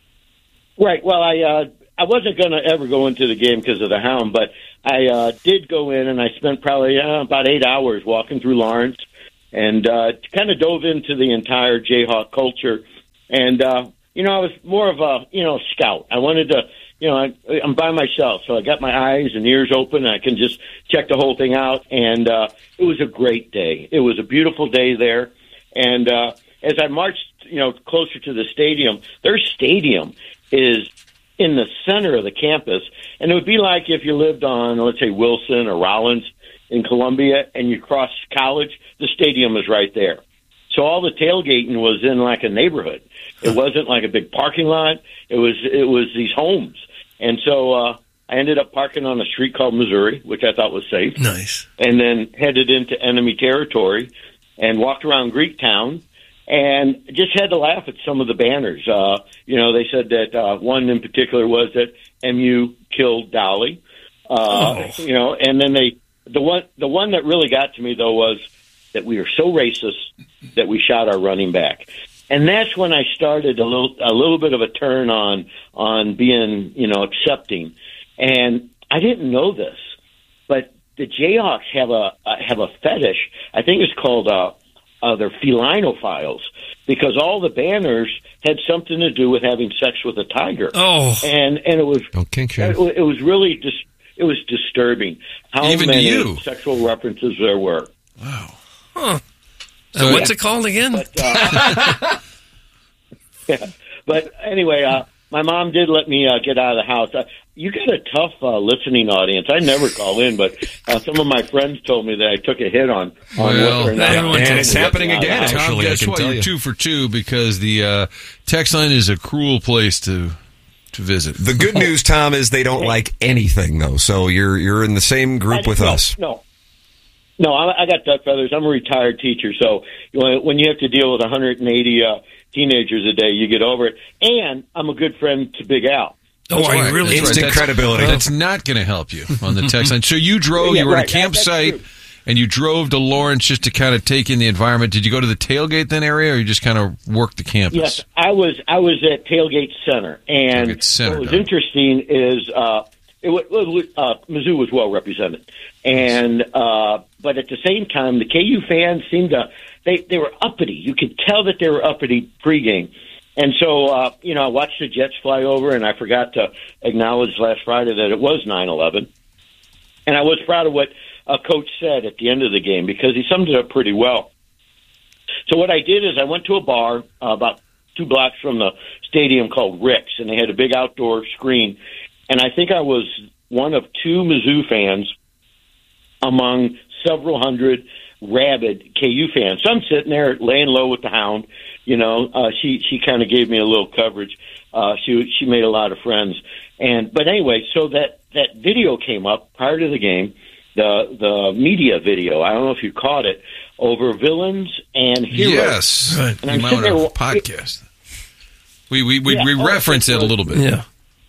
Right. Well, I uh, I wasn't going to ever go into the game because of the Hound, but I uh, did go in, and I spent probably uh, about eight hours walking through Lawrence, and uh, kind of dove into the entire Jayhawk culture. And uh, you know, I was more of a you know scout. I wanted to, you know, I, I'm by myself, so I got my eyes and ears open. And I can just check the whole thing out, and uh, it was a great day. It was a beautiful day there, and uh, as I marched, you know, closer to the stadium, their stadium is in the center of the campus, and it would be like if you lived on, let's say, Wilson or Rollins in Columbia, and you cross College, the stadium is right there. So all the tailgating was in like a neighborhood. It wasn't like a big parking lot. It was it was these homes, and so uh, I ended up parking on a street called Missouri, which I thought was safe. Nice. And then headed into enemy territory and walked around Greektown. And just had to laugh at some of the banners. Uh, you know, they said that uh, one in particular was that M U killed Dolly. Uh, Oh. You know, and then they the one the one that really got to me though was that we are so racist that we shot our running back, and that's when I started a little a little bit of a turn on on being you know accepting. And I didn't know this, but the Jayhawks have a uh, have a fetish. I think it's called. Uh, Uh, they're felinophiles because all the banners had something to do with having sex with a tiger. Oh, and and it was okay, it, it was really dis- it was disturbing how Even to many you. sexual references there were. Huh. And So, what's yeah. it called again? But, uh, yeah. But anyway, uh, my mom did let me uh, get out of the house. Uh, you got a tough uh, listening audience. I never call in, but uh, some of my friends told me that I took a hit on, on Well, whether or not and I it's let me happening out of the again. house. Tom, actually, I guess can what? tell You're you. two for two because the uh, text line is a cruel place to to visit. The good news, Tom, is they don't like anything, though. So you're you're in the same group with no, us. No, no, I, I got duck feathers. I'm a retired teacher, so when when you have to deal with one hundred eighty uh, teenagers a day, you get over it. And I'm a good friend to Big Al. Oh, are you really? Instant That's- credibility. That's not going to help you on the text line. So you drove, Yeah, you were right. at a That- that's campsite, true. and you drove to Lawrence just to kind of take in the environment. Did you go to the tailgate then area, or you just kind of worked the campus? Yes, I was. I was at Tailgate Center, and Tailgate Center, what was got it. interesting is uh, it was, uh, Mizzou was well represented, and uh, but at the same time, the K U fans seemed to they they were uppity. You could tell that they were uppity pregame. And so, uh, you know, I watched the Jets fly over, and I forgot to acknowledge last Friday that it was nine eleven. And I was proud of what a coach said at the end of the game because he summed it up pretty well. So what I did is I went to a bar uh, about two blocks from the stadium called Rick's, and they had a big outdoor screen. And I think I was one of two Mizzou fans among several hundred rabid K U fans. So I'm sitting there laying low with the Hound. You know, uh, she she kind of gave me a little coverage. Uh, she she made a lot of friends. And but anyway, so that that video came up prior to the game, the the media video. I don't know if you caught it over villains and heroes. Yes, And you I'm might sitting want there, to podcast. We we we, Yeah, we oh, reference it a little bit. Yeah.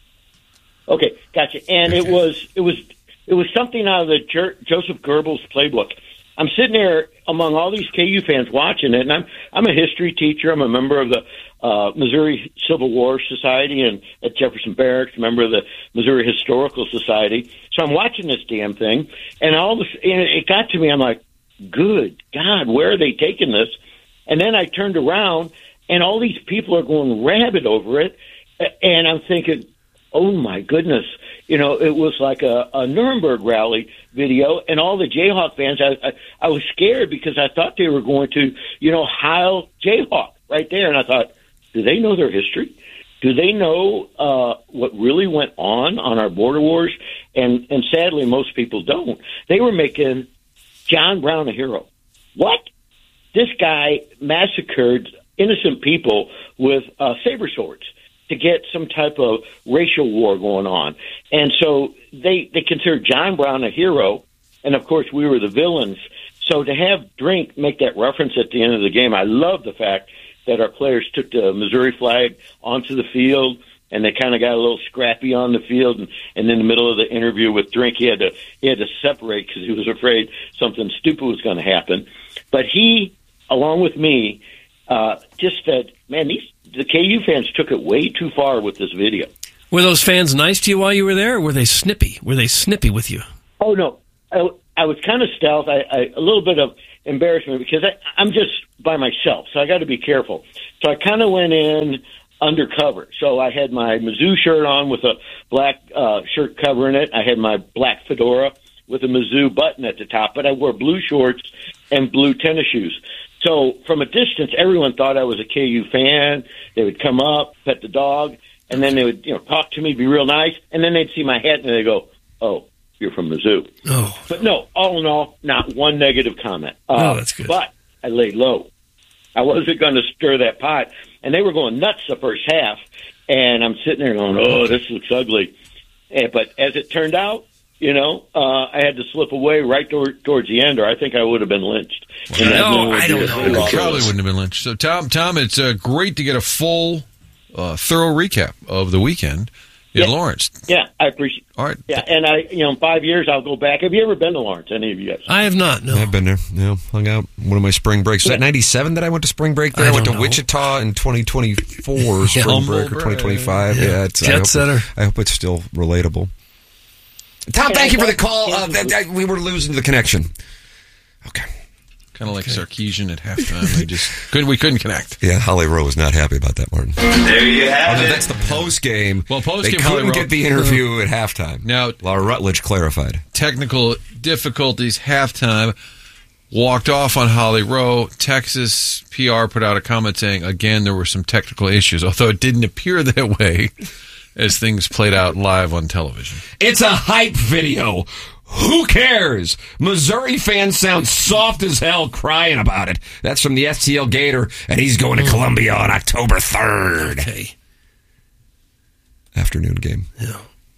Okay, gotcha. And it was it was it was something out of the Jer- Joseph Goebbels playbook. I'm sitting there among all these K U fans watching it, and I'm I'm a history teacher. I'm a member of the uh, Missouri Civil War Society and at Jefferson Barracks, member of the Missouri Historical Society. So I'm watching this damn thing, and all this, and it got to me. I'm like, good God, where are they taking this? And then I turned around, and all these people are going rabid over it, and I'm thinking, oh my goodness. You know, it was like a, a Nuremberg rally video, and all the Jayhawk fans, I, I, I was scared because I thought they were going to, you know, Heil Jayhawk right there. And I thought, do they know their history? Do they know uh, what really went on on our border wars? And, and sadly, most people don't. They were making John Brown a hero. What? This guy massacred innocent people with uh, saber swords to get some type of racial war going on. And so they, they considered John Brown a hero, and of course we were the villains. So to have Drink make that reference at the end of the game, I love the fact that our players took the Missouri flag onto the field, and they kind of got a little scrappy on the field. And, and in the middle of the interview with Drink, he had to he had to separate because he was afraid something stupid was going to happen. But he, along with me, uh, just said, "Man, these the K U fans took it way too far with this video." Were those fans nice to you while you were there, or were they snippy? Were they snippy with you? Oh no, I, I was kind of stealth. I, I a little bit of embarrassment because I, I'm just by myself, so I got to be careful. So I kind of went in undercover. So I had my Mizzou shirt on with a black uh, shirt covering it. I had my black fedora with a Mizzou button at the top, but I wore blue shorts and blue tennis shoes. So from a distance, everyone thought I was a K U fan. They would come up, pet the dog, and then they would, you know, talk to me, be real nice, and then they'd see my hat and they go, "Oh, you're from Mizzou." Oh. But no, all in all, not one negative comment. Uh, Oh, that's good. But I laid low. I wasn't going to stir that pot. And they were going nuts the first half. And I'm sitting there going, "Oh, this looks ugly." And, but as it turned out, you know, uh, I had to slip away right toward, towards the end, or I think I would have been lynched. And that No, would I be don't a- know. Probably wouldn't have been lynched. So, Tom, Tom, it's uh, great to get a full, uh, thorough recap of the weekend in Yeah. Lawrence. Yeah, I appreciate. All right. Yeah, and I, you know, in five years I'll go back. Have you ever been to Lawrence? Any of you guys? I have not. No, I've been there. Yeah, hung out one of my spring breaks. Was that ninety-seven that I went to spring break there? I I, went to don't know. Wichita in twenty twenty-four spring Humble break or twenty twenty-five. Yeah. Yeah, it's, Jet I hope setter. It, I hope it's still relatable. Tom, thank you for the call. Uh, that, that, we were losing the connection. Kind of like Sarkeesian at halftime. We just couldn't. We couldn't connect. Yeah, Holly Rowe was not happy about that, Martin. There you have Although it. that's the post game. Well, post they game. couldn't get the interview at halftime. Now, Laura Rutledge clarified. Technical difficulties. Halftime. Walked off on Holly Rowe. Texas P R put out a comment saying, again, there were some technical issues, although it didn't appear that way as things played out live on television. It's a hype video. Who cares? Missouri fans sound soft as hell crying about it. That's from the S T L Gator, and he's going to Columbia on October third. Okay. Afternoon game. Yeah.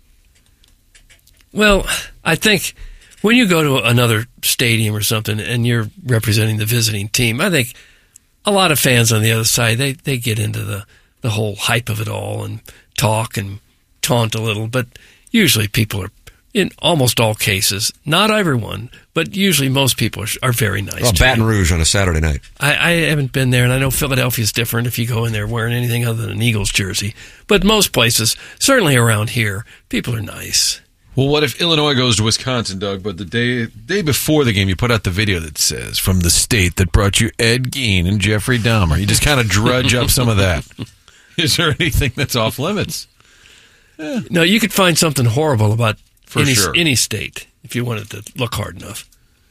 Well, I think when you go to another stadium or something and you're representing the visiting team, I think a lot of fans on the other side, they, they get into the, the whole hype of it all and talk and taunt a little, but usually people are, in almost all cases, not everyone, but usually most people are, are very nice. Well, to Baton you. Rouge on a Saturday night. I, I haven't been there, and I know Philadelphia's different if you go in there wearing anything other than an Eagles jersey. But most places, certainly around here, people are nice. Well, what if Illinois goes to Wisconsin, Doug, but the day day before the game you put out the video that says, from the state that brought you Ed Gein and Jeffrey Dahmer. You just kind of drudge up some of that. Is there anything that's off limits? Yeah. No, you could find something horrible about For any, sure. any state if you wanted to look hard enough.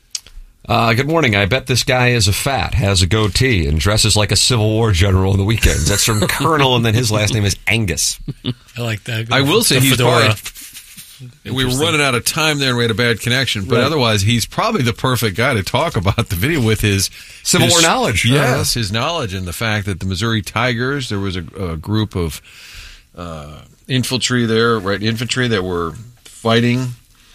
Uh, good morning. I bet this guy is a fat, has a goatee, and dresses like a Civil War general on the weekends. That's from Colonel, and then his last name is Angus. I like that. I will say The he's fedora. probably... We were running out of time there and we had a bad connection, but Right. otherwise he's probably the perfect guy to talk about the video with his... Civil his- War knowledge. Yes, his knowledge and the fact that the Missouri Tigers, there was a, a group of uh, infantry there, right, infantry that were fighting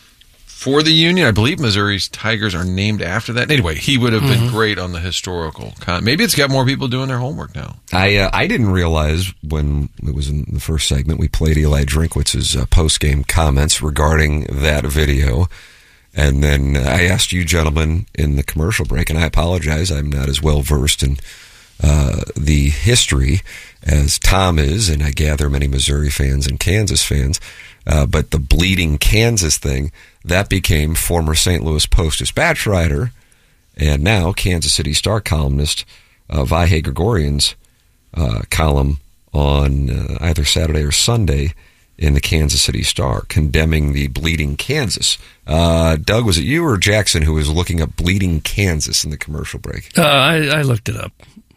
for the Union. I believe Missouri's Tigers are named after that. Anyway, he would have been Mhm. great on the historical con- Maybe it's got more people doing their homework now. I uh, I didn't realize when it was in the first segment we played Eli Drinkwitz's uh, post game comments regarding that video, and then I asked you gentlemen in the commercial break, and I apologize, I'm not as well versed in uh, the history as Tom is, and I gather many Missouri fans and Kansas fans. Uh, but the Bleeding Kansas thing, that became former Saint Louis Post-Dispatch writer and now Kansas City Star columnist uh, Vahe Gregorian's uh, column on uh, either Saturday or Sunday in the Kansas City Star, condemning the Bleeding Kansas. Uh, Doug, was it you or Jackson who was looking up Bleeding Kansas in the commercial break? Uh, I, I looked it up.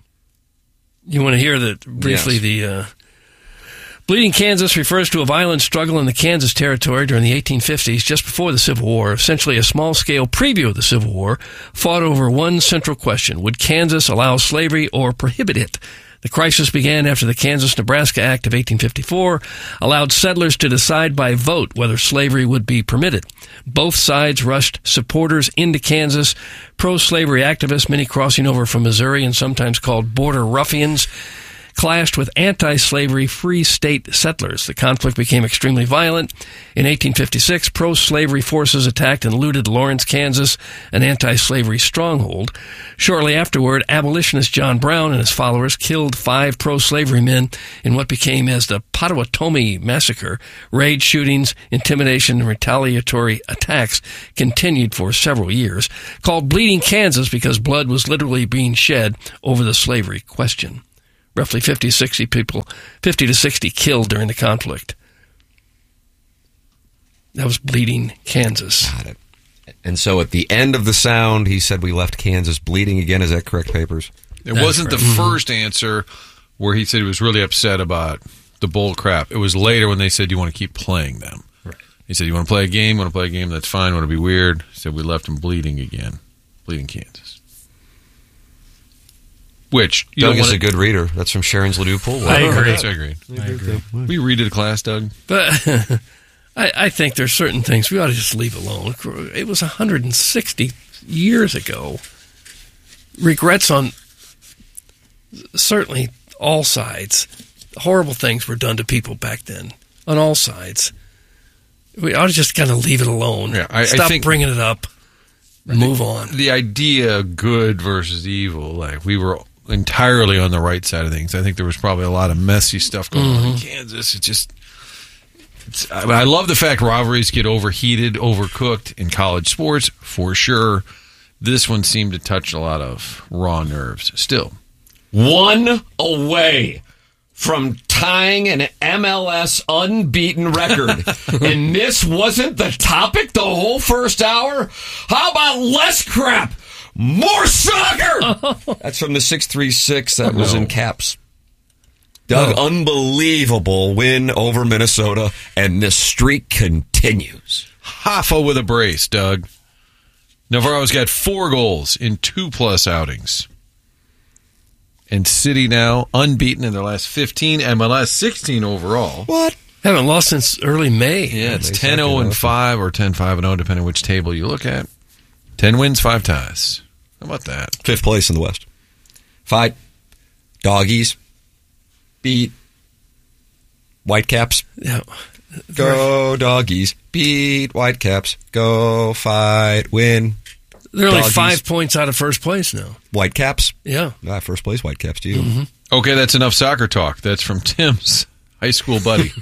You want to hear the briefly Yes. the uh, Bleeding Kansas refers to a violent struggle in the Kansas Territory during the eighteen fifties, just before the Civil War, essentially a small-scale preview of the Civil War, fought over one central question: would Kansas allow slavery or prohibit it? The crisis began after the Kansas-Nebraska Act of eighteen fifty-four allowed settlers to decide by vote whether slavery would be permitted. Both sides rushed supporters into Kansas, pro-slavery activists, many crossing over from Missouri and sometimes called border ruffians, clashed with anti-slavery free state settlers. The conflict became extremely violent. In eighteen fifty-six, pro-slavery forces attacked and looted Lawrence, Kansas, an anti-slavery stronghold. Shortly afterward, abolitionist John Brown and his followers killed five pro-slavery men in what became as the Potawatomi Massacre. Raid shootings, intimidation, and retaliatory attacks continued for several years, called Bleeding Kansas because blood was literally being shed over the slavery question. Roughly fifty to sixty people, fifty to sixty killed during the conflict. That was Bleeding Kansas. Got it. And so at the end of the sound, he said we left Kansas bleeding again. Is that correct, Papers? It wasn't the first answer where he said he was really upset about the bull crap. It was later when they said, you want to keep playing them. Right. He said, you want to play a game? You want to play a game? That's fine. Want to be weird? He said, we left him bleeding again. Bleeding Kansas. Which, you Doug don't is wanna... a good reader. That's from Sharon's Ledoux. I agree. I agree. I agree. We read it to class, Doug. But I, I think there's certain things we ought to just leave alone. It was one hundred sixty years ago. Regrets on certainly all sides. Horrible things were done to people back then on all sides. We ought to just kind of leave it alone. Yeah, I, Stop I think bringing it up. Move on. The idea good versus evil, like we were entirely on the right side of things. I think there was probably a lot of messy stuff going mm-hmm. on in Kansas. It just, it's, I, mean, I love the fact rivalries get overheated, overcooked in college sports for sure. This one seemed to touch a lot of raw nerves. Still, one away from tying an M L S unbeaten record. And this wasn't the topic the whole first hour? How about less crap? More soccer! That's from the six three six. That was in caps. Doug, oh. Unbelievable win over Minnesota, and this streak continues. Hoffa with a brace, Doug. Navarro's got four goals in two-plus outings. And City now unbeaten in their last fifteen, M L S sixteen overall. What? Haven't lost since early May. Yeah, it's ten oh and five or ten five and oh, depending which table you look at. ten wins, five ties. How about that? Fifth place in the West. Fight. Doggies. Beat. Whitecaps. Yeah. Go Doggies. Beat Whitecaps. Go fight. Win. They're only Doggies. five points out of first place now. Whitecaps. Yeah. Ah, first place Whitecaps to you. Mm-hmm. Okay, that's enough soccer talk. That's from Tim's high school buddy.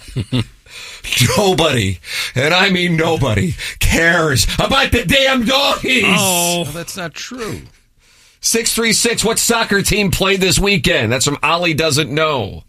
Nobody, and I mean nobody, cares about the damn Doggies. Oh, well, that's not true. six three six, what soccer team played this weekend? That's from Ollie Doesn't Know.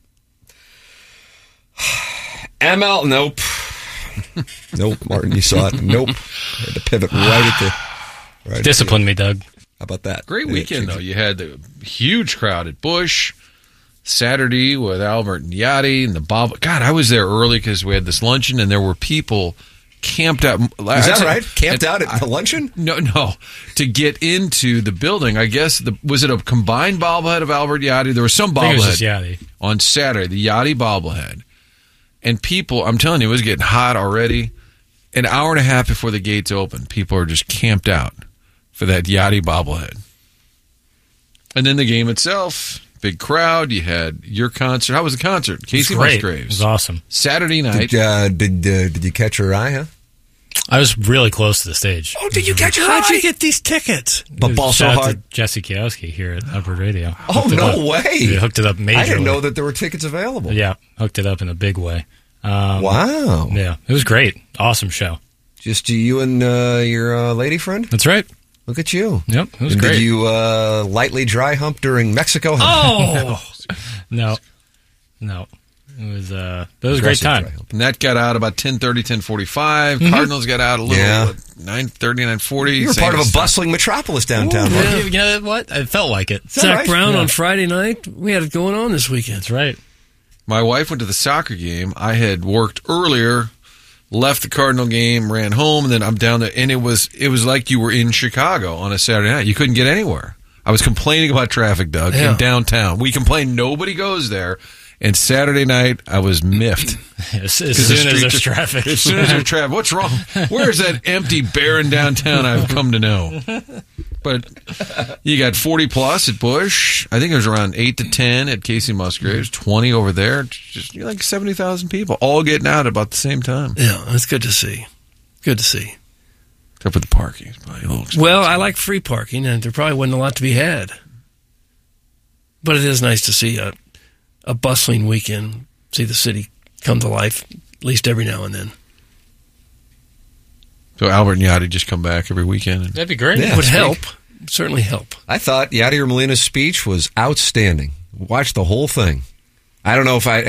M L, nope. Nope, Martin, you saw it. Nope. I had to pivot right at the... Right Discipline me, Doug. How about that? Great weekend, though. You had the huge crowd at Busch. Saturday with Albert and Yachty and the Bob. God, I was there early because we had this luncheon and there were people camped out. Is that right? Camped out at the luncheon? No, no. To get into the building, I guess, the, was it a combined bobblehead of Albert Yachty? There was some bobblehead I think it was just Yachty. On Saturday, the Yachty bobblehead. And people, I'm telling you, it was getting hot already. An hour and a half before the gates opened, people are just camped out for that Yachty bobblehead. And then the game itself... Big crowd. You had your concert. How was the concert? Casey Musgraves. It was awesome. Saturday night. Did uh, did, uh, did you catch her eye? Huh? I was really close to the stage. Oh, did you catch her eye? How'd you get these tickets? But ball so Shout out hard. to Jesse Kiowski here at Upward Radio. Oh Hooked no way! He hooked it up majorly. I didn't know that there were tickets available. Yeah, hooked it up in a big way. Um, wow. Yeah, it was great. Awesome show. Just you and uh, your uh, lady friend. That's right. Look at you. Yep, it was and great. Did you uh, lightly dry hump during Mexico? Oh. No, no, it was uh, it was a great time. And that got out about ten thirty, ten forty-five. Mm-hmm. Cardinals got out a little Yeah. nine thirty, nine forty. You were part of a bustling metropolis downtown. Ooh, weren't yeah, you? you know what? It felt like it. Zach right? Brown Yeah. on Friday night. We had it going on this weekend. That's right. My wife went to the soccer game. I had worked earlier, left the Cardinal game, ran home, and then I'm down there. And it was it was like you were in Chicago on a Saturday night. You couldn't get anywhere. I was complaining about traffic, Doug, Yeah. in downtown. We complain nobody goes there. And Saturday night, I was miffed. As, as soon as there's traffic. As soon as there's traffic. What's wrong? Where is that empty, barren downtown I've come to know? But you got forty plus at Busch. I think it was around eight to ten at Casey Musgraves, twenty over there. Just you're like seventy thousand people all getting out at about the same time. Yeah, that's good to see. Good to see. Except for the parking. It's probably a little expensive. Well, I like free parking, and there probably wasn't a lot to be had. But it is nice to see a, a bustling weekend, see the city come to life, at least every now and then. So Albert and Yachty just come back every weekend. That'd be great. Yeah, it would help. Certainly help. I thought Yadier Molina's speech was outstanding. Watched the whole thing. I don't know if I